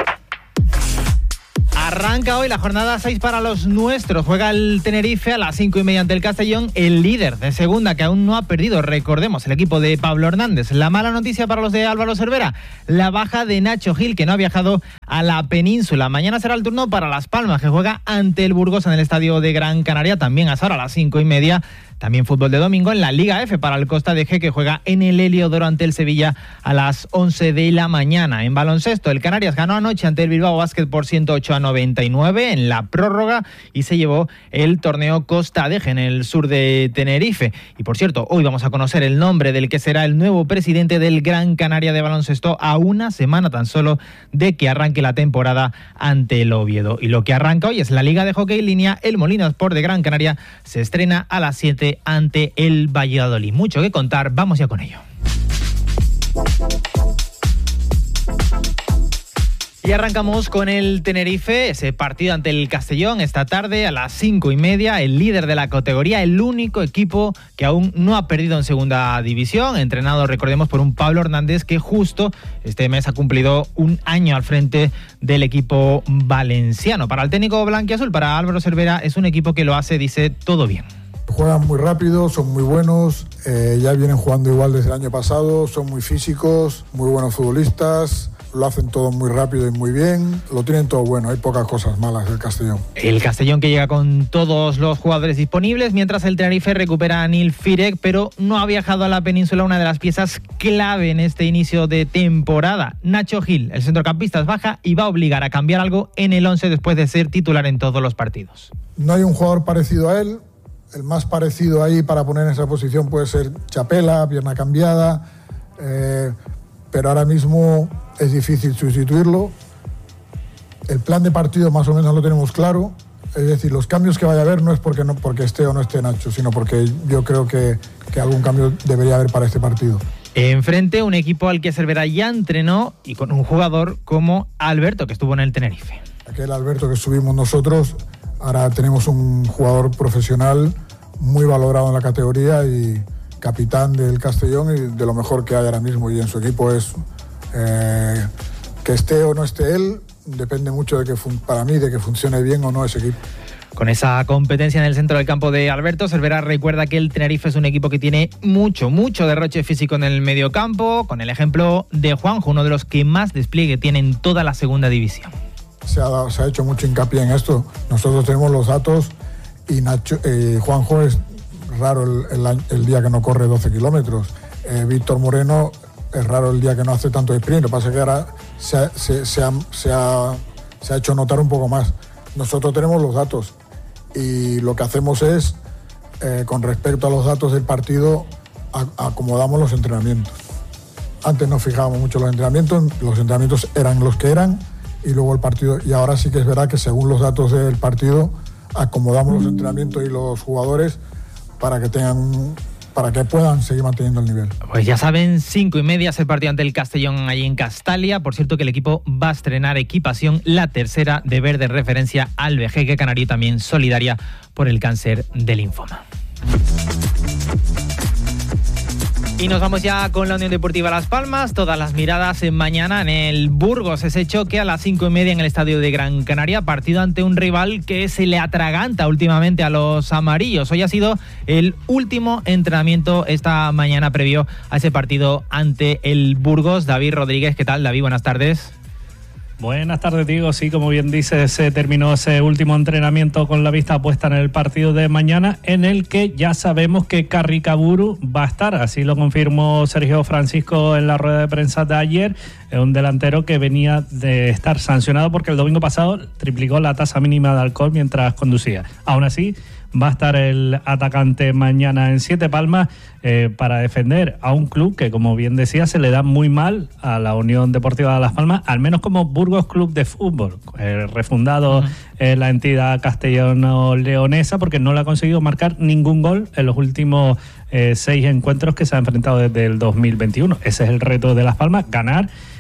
Arranca hoy la jornada seis para los nuestros. Juega el Tenerife a las cinco y media ante el Castellón, el líder de segunda que aún no ha perdido. Recordemos, el equipo de Pablo Hernández. La mala noticia para los de Álvaro Cervera, la baja de Nacho Gil, que no ha viajado a la península. Mañana será el turno para Las Palmas, que juega ante el Burgos en el estadio de Gran Canaria, también a esa hora, a las cinco y media. También fútbol de domingo en la Liga F para el Costa de G, que juega en el Heliodoro ante el Sevilla a las once de la mañana. En baloncesto, el Canarias ganó anoche ante el Bilbao Basket por ciento ocho a noventa y nueve en la prórroga y se llevó el torneo Costa de G en el sur de Tenerife. Y por cierto, hoy vamos a conocer el nombre del que será el nuevo presidente del Gran Canaria de baloncesto a una semana tan solo de que arranque la temporada ante el Oviedo. Y lo que arranca hoy es la Liga de Hockey Línea. El Molino Sport de Gran Canaria se estrena a las siete ante el Valladolid. Mucho que contar, vamos ya con ello. Y arrancamos con el Tenerife, ese partido ante el Castellón esta tarde a las cinco y media, el líder de la categoría, el único equipo que aún no ha perdido en segunda división, entrenado, recordemos, por un Pablo Hernández que justo este mes ha cumplido un año al frente del equipo valenciano. Para el técnico blanquiazul, para Álvaro Cervera, es un equipo que lo hace, dice, todo bien. Juegan muy rápido, son muy buenos, eh, ya vienen jugando igual desde el año pasado, son muy físicos, muy buenos futbolistas, lo hacen todo muy rápido y muy bien, lo tienen todo bueno, hay pocas cosas malas del Castellón. El Castellón que llega con todos los jugadores disponibles, mientras el Tenerife recupera a Nil Firek, pero no ha viajado a la península, una de las piezas clave en este inicio de temporada. Nacho Gil, el centrocampista, es baja y va a obligar a cambiar algo en el once después de ser titular en todos los partidos. No hay un jugador parecido a él. El más parecido ahí para poner en esa posición puede ser Chapela, pierna cambiada, eh, pero ahora mismo es difícil sustituirlo. El plan de partido más o menos lo tenemos claro, es decir, los cambios que vaya a haber no es porque, no, porque esté o no esté Nacho, sino porque yo creo que, que algún cambio debería haber para este partido. Enfrente, un equipo al que Cervera ya entrenó y con un jugador como Alberto, que estuvo en el Tenerife. Aquel Alberto que subimos nosotros. Ahora tenemos un jugador profesional muy valorado en la categoría y capitán del Castellón y de lo mejor que hay ahora mismo. Y en su equipo es eh, que esté o no esté él, depende mucho de que fun- para mí de que funcione bien o no ese equipo. Con esa competencia en el centro del campo de Alberto, Cervera recuerda que el Tenerife es un equipo que tiene mucho, mucho derroche físico en el mediocampo, con el ejemplo de Juanjo, uno de los que más despliegue tiene en toda la segunda división. Se ha, dado, se ha hecho mucho hincapié en esto. Nosotros tenemos los datos y Nacho, eh, Juanjo es raro el, el, el día que no corre doce kilómetros. Eh, Víctor Moreno es raro el día que no hace tanto sprint. Lo que pasa es que ahora se ha, se, se, ha, se, ha, se ha hecho notar un poco más. Nosotros tenemos los datos y lo que hacemos es, eh, con respecto a los datos del partido, a, acomodamos los entrenamientos. Antes nos fijábamos mucho en los entrenamientos, los entrenamientos eran los que eran, y luego el partido, y ahora sí que es verdad que según los datos del partido acomodamos los entrenamientos y los jugadores para que tengan, para que puedan seguir manteniendo el nivel. Pues ya saben, cinco y media es el partido ante el Castellón allí en Castalia. Por cierto que el equipo va a estrenar equipación, la tercera de ver de referencia al Vejeque Canario, también solidaria por el cáncer de linfoma. Y nos vamos ya con la Unión Deportiva Las Palmas. Todas las miradas en mañana en el Burgos. Ese choque a las cinco y media en el estadio de Gran Canaria. Partido ante un rival que se le atraganta últimamente a los amarillos. Hoy ha sido el último entrenamiento esta mañana previo a ese partido ante el Burgos. David Rodríguez, ¿qué tal, David? Buenas tardes. Buenas tardes, Diego. Sí, como bien dices, se terminó ese último entrenamiento con la vista puesta en el partido de mañana, en el que ya sabemos que Carricaburu va a estar. Así lo confirmó Sergio Francisco en la rueda de prensa de ayer. Es un delantero que venía de estar sancionado porque el domingo pasado triplicó la tasa mínima de alcohol mientras conducía. Aún así, va a estar el atacante mañana en Siete Palmas eh, para defender a un club que, como bien decía, se le da muy mal a la Unión Deportiva de Las Palmas, al menos como Burgos Club de Fútbol, eh, refundado uh-huh. eh, la entidad castellano-leonesa, porque no le ha conseguido marcar ningún gol en los últimos eh, seis encuentros que se ha enfrentado desde el dos mil veintiuno. Ese es el reto de Las Palmas, ganar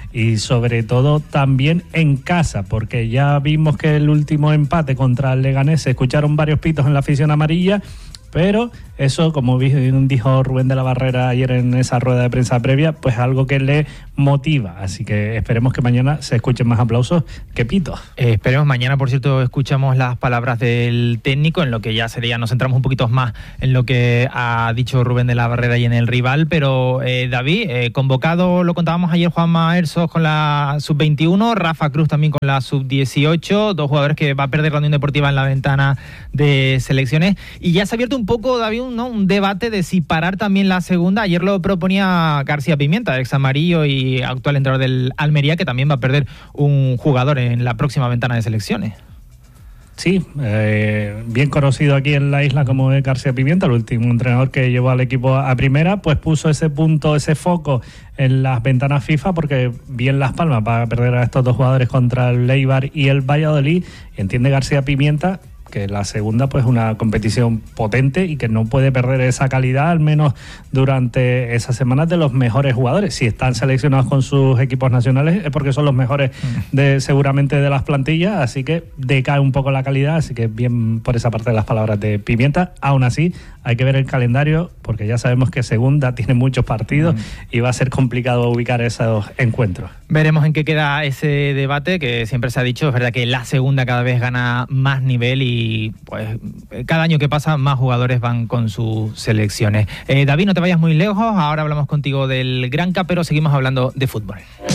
y sobre todo también en casa, porque ya vimos que el último empate contra el Leganés se escucharon varios pitos en la afición amarilla, pero eso, como dijo Rubén de la Barrera ayer en esa rueda de prensa previa, pues algo que le motiva. Así que esperemos que mañana se escuchen más aplausos que pitos. Eh, esperemos. Mañana, por cierto, escuchamos las palabras del técnico, en lo que ya sería, nos centramos un poquito más en lo que ha dicho Rubén de la Barrera y en el rival. Pero, eh, David, eh, convocado, lo contábamos ayer, Juanma Ersos con la sub veintiuno, Rafa Cruz también con la sub dieciocho, dos jugadores que va a perder la Unión Deportiva en la ventana de selecciones. Y ya se ha abierto un poco, David, un, ¿no? un debate de si parar también la segunda. Ayer lo proponía García Pimienta, ex amarillo y actual entrenador del Almería, que también va a perder un jugador en la próxima ventana de selecciones. Sí, eh, bien conocido aquí en la isla como es García Pimienta, el último entrenador que llevó al equipo a primera, pues puso ese punto, ese foco en las ventanas FIFA, porque bien Las Palmas va a perder a estos dos jugadores contra el Eibar y el Valladolid, y entiende García Pimienta que la segunda pues una competición potente y que no puede perder esa calidad, al menos durante esas semanas, de los mejores jugadores. Si están seleccionados con sus equipos nacionales es porque son los mejores de seguramente de las plantillas, así que decae un poco la calidad, así que bien por esa parte de las palabras de Pimienta. Aún así hay que ver el calendario, porque ya sabemos que segunda tiene muchos partidos mm. y va a ser complicado ubicar esos encuentros. Veremos en qué queda ese debate, que siempre se ha dicho, es verdad que la segunda cada vez gana más nivel y pues cada año que pasa más jugadores van con sus selecciones. Eh, David, no te vayas muy lejos, ahora hablamos contigo del Granca, pero seguimos hablando de fútbol.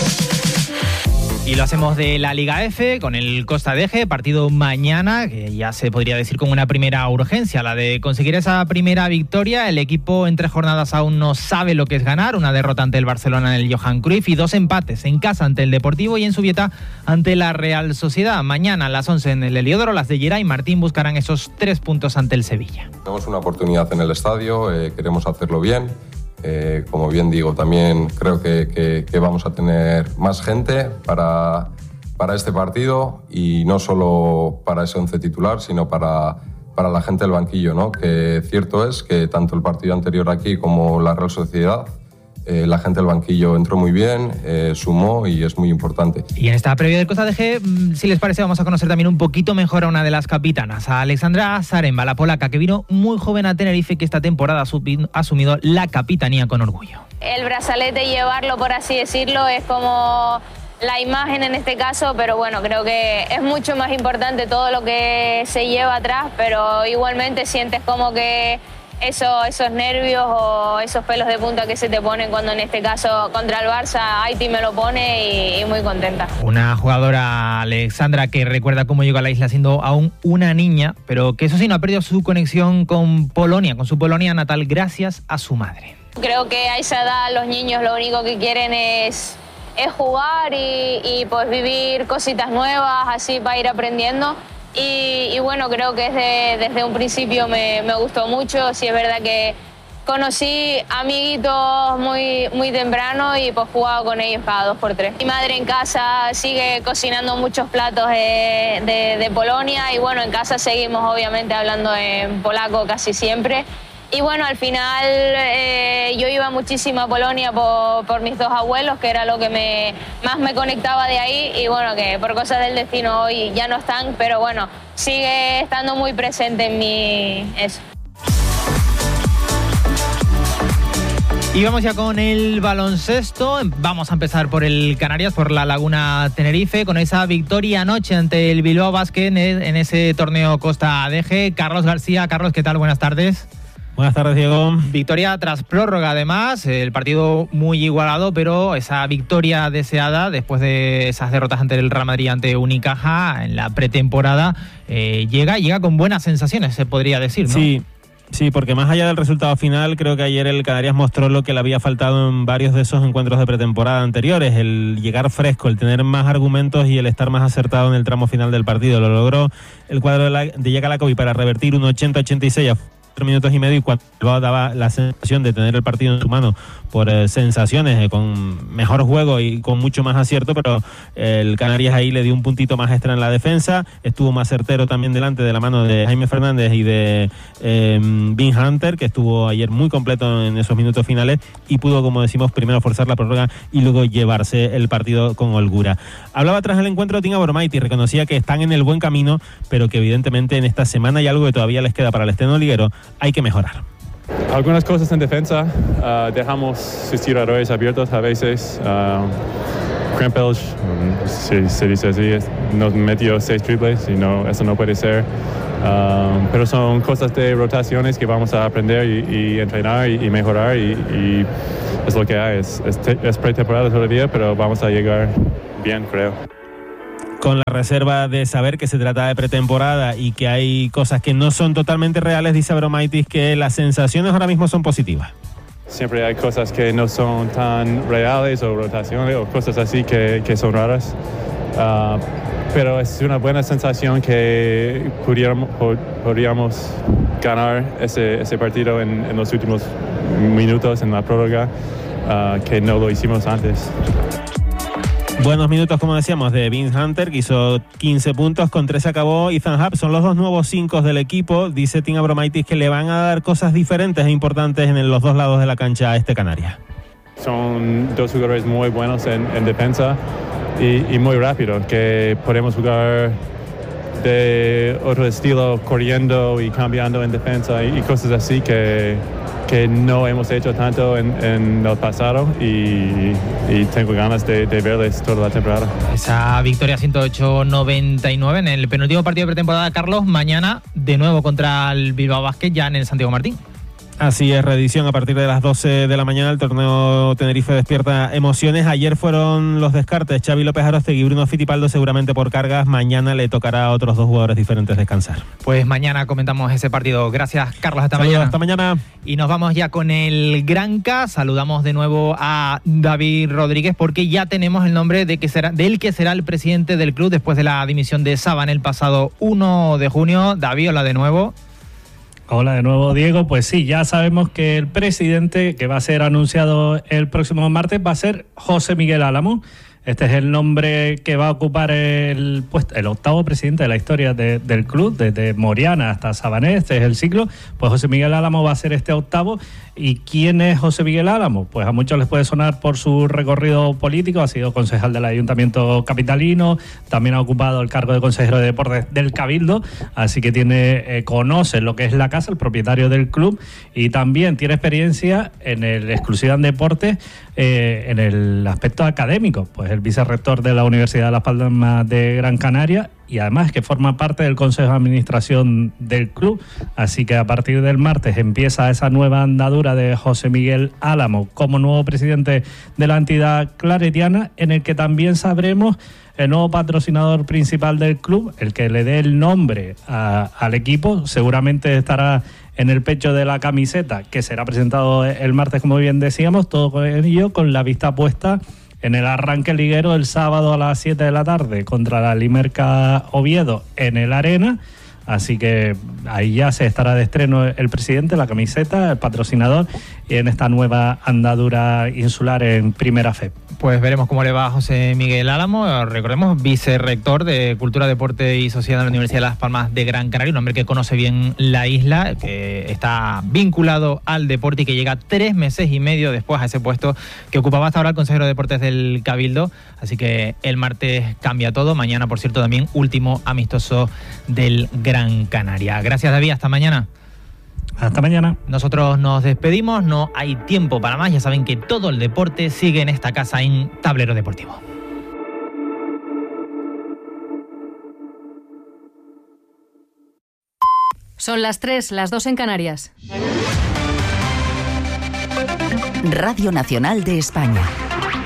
Y lo hacemos de la Liga F con el Costa Deje, partido mañana, que ya se podría decir con una primera urgencia, la de conseguir esa primera victoria. El equipo en tres jornadas aún no sabe lo que es ganar, una derrota ante el Barcelona en el Johan Cruyff y dos empates en casa ante el Deportivo y en Zubieta ante la Real Sociedad. Mañana a las once en el Heliódromo, las de Geray Martín buscarán esos tres puntos ante el Sevilla. Tenemos una oportunidad en el estadio, eh, queremos hacerlo bien. Eh, como bien digo, también creo que, que, que vamos a tener más gente para, para este partido, y no solo para ese once titular, sino para, para la gente del banquillo, ¿no? Que cierto es que tanto el partido anterior aquí como la Real Sociedad, eh, la gente del banquillo entró muy bien, eh, sumó y es muy importante. Y en esta previa del Costa Deje, si les parece, vamos a conocer también un poquito mejor a una de las capitanas, a Alexandra Zaremba, la polaca, que vino muy joven a Tenerife, que esta temporada ha asumido la capitanía con orgullo. El brazalete, llevarlo, por así decirlo, es como la imagen en este caso, pero bueno, creo que es mucho más importante todo lo que se lleva atrás, pero igualmente sientes como que Eso, esos nervios o esos pelos de punta que se te ponen cuando en este caso contra el Barça Haití me lo pone, y, y muy contenta. Una jugadora, Alexandra, que recuerda cómo llegó a la isla siendo aún una niña, pero que eso sí no ha perdido su conexión con Polonia, con su Polonia natal, gracias a su madre. Creo que a esa edad los niños lo único que quieren es, es jugar y, y pues vivir cositas nuevas, así para ir aprendiendo. Y, y bueno, creo que desde, desde un principio me, me gustó mucho. Sí, es verdad que conocí amiguitos muy, muy temprano y pues jugaba con ellos cada dos por tres. Mi madre en casa sigue cocinando muchos platos de, de, de Polonia, y bueno, en casa seguimos obviamente hablando en polaco casi siempre. Y bueno, al final eh, yo iba muchísimo a Polonia por, por mis dos abuelos, que era lo que me, más me conectaba de ahí, y bueno, que por cosas del destino hoy ya no están, pero bueno, sigue estando muy presente en mí eso. Y vamos ya con el baloncesto. Vamos a empezar por el Canarias, por la Laguna Tenerife, con esa victoria anoche ante el Bilbao Basket en ese torneo Costa Deje. Carlos García. Carlos, ¿qué tal? Buenas tardes. Buenas tardes, Diego. Victoria tras prórroga, además, el partido muy igualado, pero esa victoria deseada después de esas derrotas ante el Real Madrid, ante Unicaja en la pretemporada, eh, llega, llega con buenas sensaciones, se podría decir, ¿no? Sí. Sí, porque más allá del resultado final, creo que ayer el Canarias mostró lo que le había faltado en varios de esos encuentros de pretemporada anteriores, el llegar fresco, el tener más argumentos y el estar más acertado en el tramo final del partido. Lo logró el cuadro de Jaka Lakovic para revertir un ochenta ochenta y seis minutos y medio, y cuando daba la sensación de tener el partido en su mano por eh, sensaciones, eh, con mejor juego y con mucho más acierto, pero eh, el Canarias ahí le dio un puntito más extra en la defensa, estuvo más certero también delante de la mano de Jaime Fernández y de eh, Vin Hunter, que estuvo ayer muy completo en esos minutos finales y pudo, como decimos, primero forzar la prórroga y luego llevarse el partido con holgura. Hablaba tras el encuentro Tim Abromaitis, reconocía que están en el buen camino, pero que evidentemente en esta semana hay algo que todavía les queda para el Steno Liguero, hay que mejorar. Algunas cosas en defensa, uh, dejamos sus tiradores abiertos a veces. Uh, Krempelj, um, si se dice así, nos metió seis triples y no, eso no puede ser. Um, pero son cosas de rotaciones que vamos a aprender y, y entrenar y, y mejorar y, y es lo que hay. Es, es, es pretemporada todavía, pero vamos a llegar bien, creo. Con la reserva de saber que se trata de pretemporada y que hay cosas que no son totalmente reales, dice Abromaitis que las sensaciones ahora mismo son positivas. Siempre hay cosas que no son tan reales o rotaciones o cosas así que, que son raras. Uh, pero es una buena sensación que pudiéramos, podríamos ganar ese, ese partido en, en los últimos minutos en la prórroga, uh, que no lo hicimos antes. Buenos minutos, como decíamos, de Vince Hunter, que hizo quince puntos, con tres acabó Ethan Happ. Son los dos nuevos cinco del equipo. Dice Tim Abromaitis que le van a dar cosas diferentes e importantes en los dos lados de la cancha a este Canarias. Son dos jugadores muy buenos en, en defensa y, y muy rápidos, que podemos jugar de otro estilo, corriendo y cambiando en defensa y, y cosas así que... que no hemos hecho tanto en, en el pasado y, y tengo ganas de, de verles toda la temporada. Esa victoria ciento ocho noventa y nueve en el penúltimo partido de pretemporada, Carlos, mañana de nuevo contra el Bilbao Basket, ya en el Santiago Martín. Así es, reedición a partir de las doce de la mañana. El torneo Tenerife despierta emociones. Ayer fueron los descartes: Xavi López Aróstegui y Bruno Fittipaldo, seguramente por cargas. Mañana le tocará a otros dos jugadores diferentes descansar. Pues mañana comentamos ese partido. Gracias, Carlos, hasta Saludos, mañana. Hasta mañana. Y nos vamos ya con el Granca. Saludamos de nuevo a David Rodríguez, porque ya tenemos el nombre de que será, del que será el presidente del club después de la dimisión de Saban el pasado uno de junio. David, hola de nuevo. Hola de nuevo, Diego. Pues sí, ya sabemos que el presidente que va a ser anunciado el próximo martes va a ser José Miguel Álamo. Este es el nombre que va a ocupar el, pues, el octavo presidente de la historia de, del club, desde Moriana hasta Sabanés. Este es el ciclo. Pues José Miguel Álamo va a ser este octavo. ¿Y quién es José Miguel Álamo? Pues a muchos les puede sonar por su recorrido político. Ha sido concejal del Ayuntamiento capitalino, también ha ocupado el cargo de consejero de deportes del Cabildo, así que tiene eh, conoce lo que es la casa, el propietario del club, y también tiene experiencia en el exclusiva en deportes, eh, en el aspecto académico. Pues el vicerrector de la Universidad de Las Palmas de Gran Canaria, y además que forma parte del Consejo de Administración del club. Así que a partir del martes empieza esa nueva andadura de José Miguel Álamo como nuevo presidente de la entidad claretiana, en el que también sabremos el nuevo patrocinador principal del club, el que le dé el nombre a, al equipo. Seguramente estará en el pecho de la camiseta, que será presentado el martes, como bien decíamos, todo con ello con la vista puesta en el arranque liguero el sábado a las siete de la tarde contra la Limerca Oviedo en el Arena. Así que ahí ya se estará de estreno el presidente, la camiseta, el patrocinador, y en esta nueva andadura insular en Primera F E P. Pues veremos cómo le va a José Miguel Álamo, recordemos, vicerrector de Cultura, Deporte y Sociedad de la Universidad de Las Palmas de Gran Canaria, un hombre que conoce bien la isla, que está vinculado al deporte y que llega tres meses y medio después a ese puesto que ocupaba hasta ahora el consejero de Deportes del Cabildo. Así que el martes cambia todo. Mañana, por cierto, también último amistoso del Gran Canaria. Gracias, David. Hasta mañana. Hasta mañana. Nosotros nos despedimos, no hay tiempo para más. Ya saben que todo el deporte sigue en esta casa en Tablero Deportivo. Son las tres, las dos en Canarias. Radio Nacional de España.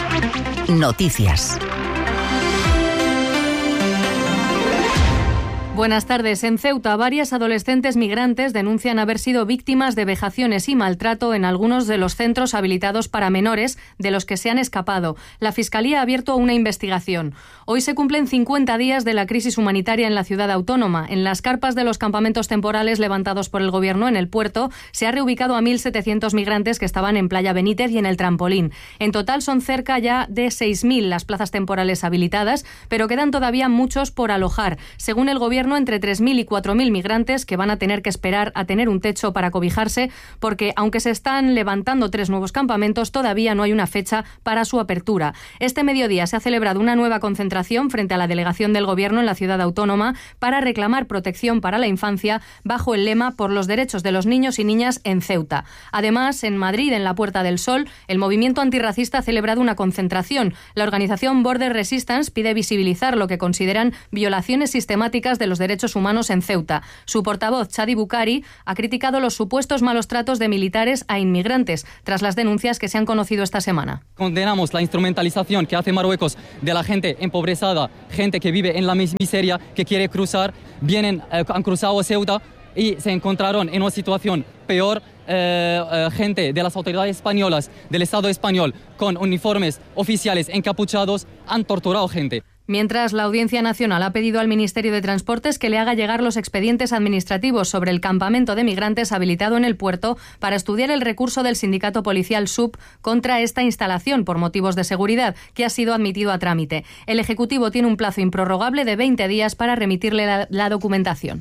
Noticias. Buenas tardes. En Ceuta, varias adolescentes migrantes denuncian haber sido víctimas de vejaciones y maltrato en algunos de los centros habilitados para menores de los que se han escapado. La Fiscalía ha abierto una investigación. Hoy se cumplen cincuenta días de la crisis humanitaria en la ciudad autónoma. En las carpas de los campamentos temporales levantados por el Gobierno en el puerto se ha reubicado a mil setecientos migrantes que estaban en Playa Benítez y en el Trampolín. En total son cerca ya de seis mil las plazas temporales habilitadas, pero quedan todavía muchos por alojar. Según el Gobierno, entre tres mil y cuatro mil migrantes que van a tener que esperar a tener un techo para cobijarse, porque aunque se están levantando tres nuevos campamentos, todavía no hay una fecha para su apertura. Este mediodía se ha celebrado una nueva concentración frente a la delegación del Gobierno en la ciudad autónoma para reclamar protección para la infancia bajo el lema "Por los derechos de los niños y niñas en Ceuta". Además, en Madrid, en la Puerta del Sol, el movimiento antirracista ha celebrado una concentración. La organización Border Resistance pide visibilizar lo que consideran violaciones sistemáticas de los derechos humanos en Ceuta. Su portavoz, Chadi Bukhari, ha criticado los supuestos malos tratos de militares a inmigrantes tras las denuncias que se han conocido esta semana. Condenamos la instrumentalización que hace Marruecos de la gente empobrecida, gente que vive en la miseria, que quiere cruzar, vienen, eh, han cruzado a Ceuta y se encontraron en una situación peor. Eh, eh, gente de las autoridades españolas, del Estado español, con uniformes oficiales encapuchados, han torturado gente. Mientras, la Audiencia Nacional ha pedido al Ministerio de Transportes que le haga llegar los expedientes administrativos sobre el campamento de migrantes habilitado en el puerto para estudiar el recurso del sindicato policial S U P contra esta instalación por motivos de seguridad, que ha sido admitido a trámite. El Ejecutivo tiene un plazo improrrogable de veinte días para remitirle la, la documentación.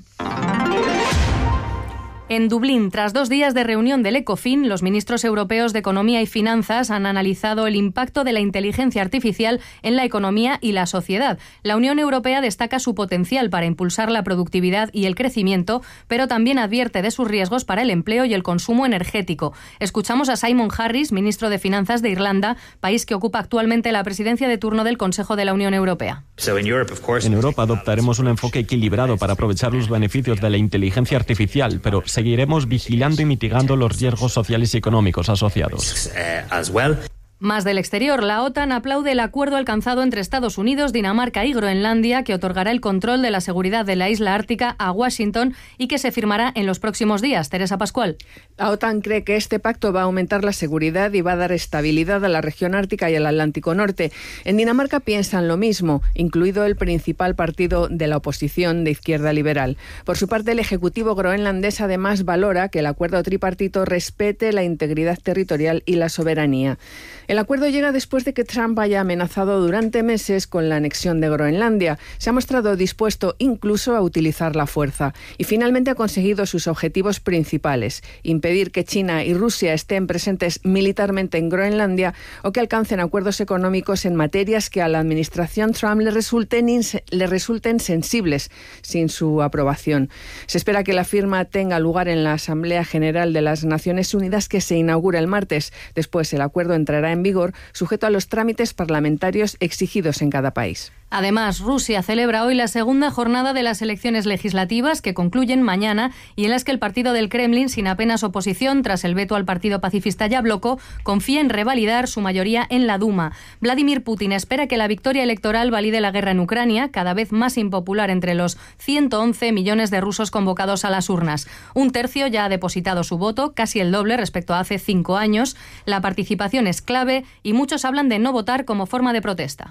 En Dublín, tras dos días de reunión del Ecofin, los ministros europeos de Economía y Finanzas han analizado el impacto de la inteligencia artificial en la economía y la sociedad. La Unión Europea destaca su potencial para impulsar la productividad y el crecimiento, pero también advierte de sus riesgos para el empleo y el consumo energético. Escuchamos a Simon Harris, ministro de Finanzas de Irlanda, país que ocupa actualmente la presidencia de turno del Consejo de la Unión Europea. En Europa adoptaremos un enfoque equilibrado para aprovechar los beneficios de la inteligencia artificial, pero seguiremos vigilando y mitigando los riesgos sociales y económicos asociados. Más del exterior, la OTAN aplaude el acuerdo alcanzado entre Estados Unidos, Dinamarca y Groenlandia, que otorgará el control de la seguridad de la isla ártica a Washington y que se firmará en los próximos días. Teresa Pascual. La OTAN cree que este pacto va a aumentar la seguridad y va a dar estabilidad a la región ártica y al Atlántico Norte. En Dinamarca piensan lo mismo, incluido el principal partido de la oposición de izquierda liberal. Por su parte, el Ejecutivo groenlandés además valora que el acuerdo tripartito respete la integridad territorial y la soberanía. El acuerdo llega después de que Trump haya amenazado durante meses con la anexión de Groenlandia. Se ha mostrado dispuesto incluso a utilizar la fuerza y finalmente ha conseguido sus objetivos principales: impedir que China y Rusia estén presentes militarmente en Groenlandia o que alcancen acuerdos económicos en materias que a la administración Trump le resulten, inse- le resulten sensibles sin su aprobación. Se espera que la firma tenga lugar en la Asamblea General de las Naciones Unidas, que se inaugura el martes. Después el acuerdo entrará en en vigor, sujeto a los trámites parlamentarios exigidos en cada país. Además, Rusia celebra hoy la segunda jornada de las elecciones legislativas, que concluyen mañana y en las que el partido del Kremlin, sin apenas oposición tras el veto al partido pacifista Yabloko, confía en revalidar su mayoría en la Duma. Vladimir Putin espera que la victoria electoral valide la guerra en Ucrania, cada vez más impopular entre los ciento once millones de rusos convocados a las urnas. Un tercio ya ha depositado su voto, casi el doble respecto a hace cinco años. La participación es clave y muchos hablan de no votar como forma de protesta.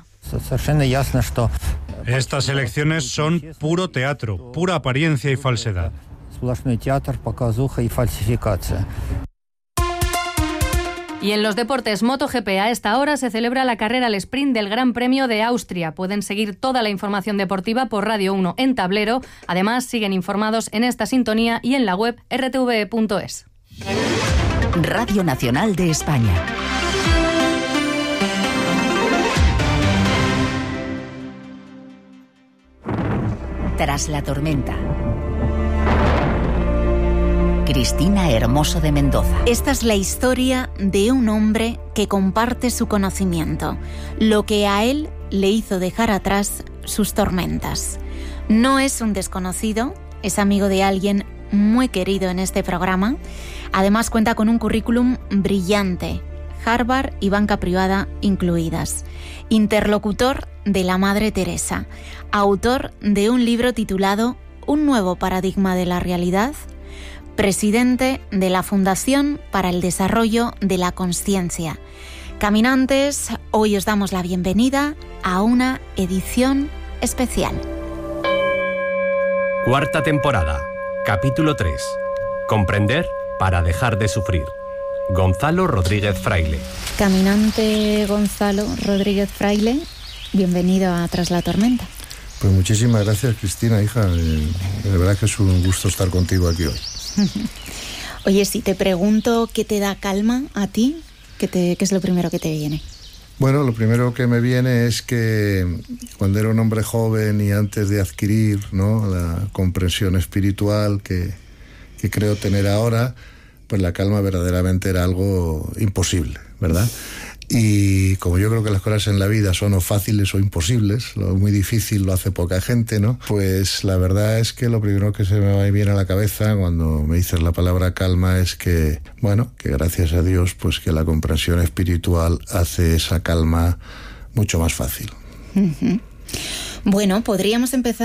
Estas elecciones son puro teatro, pura apariencia y falsedad. Y en los deportes MotoGP, a esta hora se celebra la carrera al sprint del Gran Premio de Austria. Pueden seguir toda la información deportiva por Radio uno en tablero. Además, siguen informados en esta sintonía y en la web erre te ve punto es. Radio Nacional de España. Tras la tormenta. Cristina Hermoso de Mendoza. Esta es la historia de un hombre que comparte su conocimiento, lo que a él le hizo dejar atrás sus tormentas. No es un desconocido, es amigo de alguien muy querido en este programa. Además cuenta con un currículum brillante, Harvard y banca privada incluidas. Interlocutor de la Madre Teresa, autor de un libro titulado un nuevo paradigma de la realidad, presidente de la Fundación para el Desarrollo de la Consciencia. Caminantes, hoy os damos la bienvenida a una edición especial. Cuarta temporada, capítulo tres. Comprender para dejar de sufrir. Gonzalo Rodríguez Fraile. Caminante Gonzalo Rodríguez Fraile, bienvenido a Tras la Tormenta. Pues muchísimas gracias, Cristina, hija. De verdad que es un gusto estar contigo aquí hoy. Oye, si te pregunto qué te da calma a ti, ¿qué, te, qué es lo primero que te viene? Bueno, lo primero que me viene es que cuando era un hombre joven y antes de adquirir, ¿no?, la comprensión espiritual que, que creo tener ahora, pues la calma verdaderamente era algo imposible, ¿verdad? Y como yo creo que las cosas en la vida son o fáciles o imposibles, lo muy difícil lo hace poca gente, ¿no? Pues la verdad es que lo primero que se me viene a la cabeza cuando me dices la palabra calma es que, bueno, que gracias a Dios, pues que la comprensión espiritual hace esa calma mucho más fácil. Uh-huh. Bueno, podríamos empezar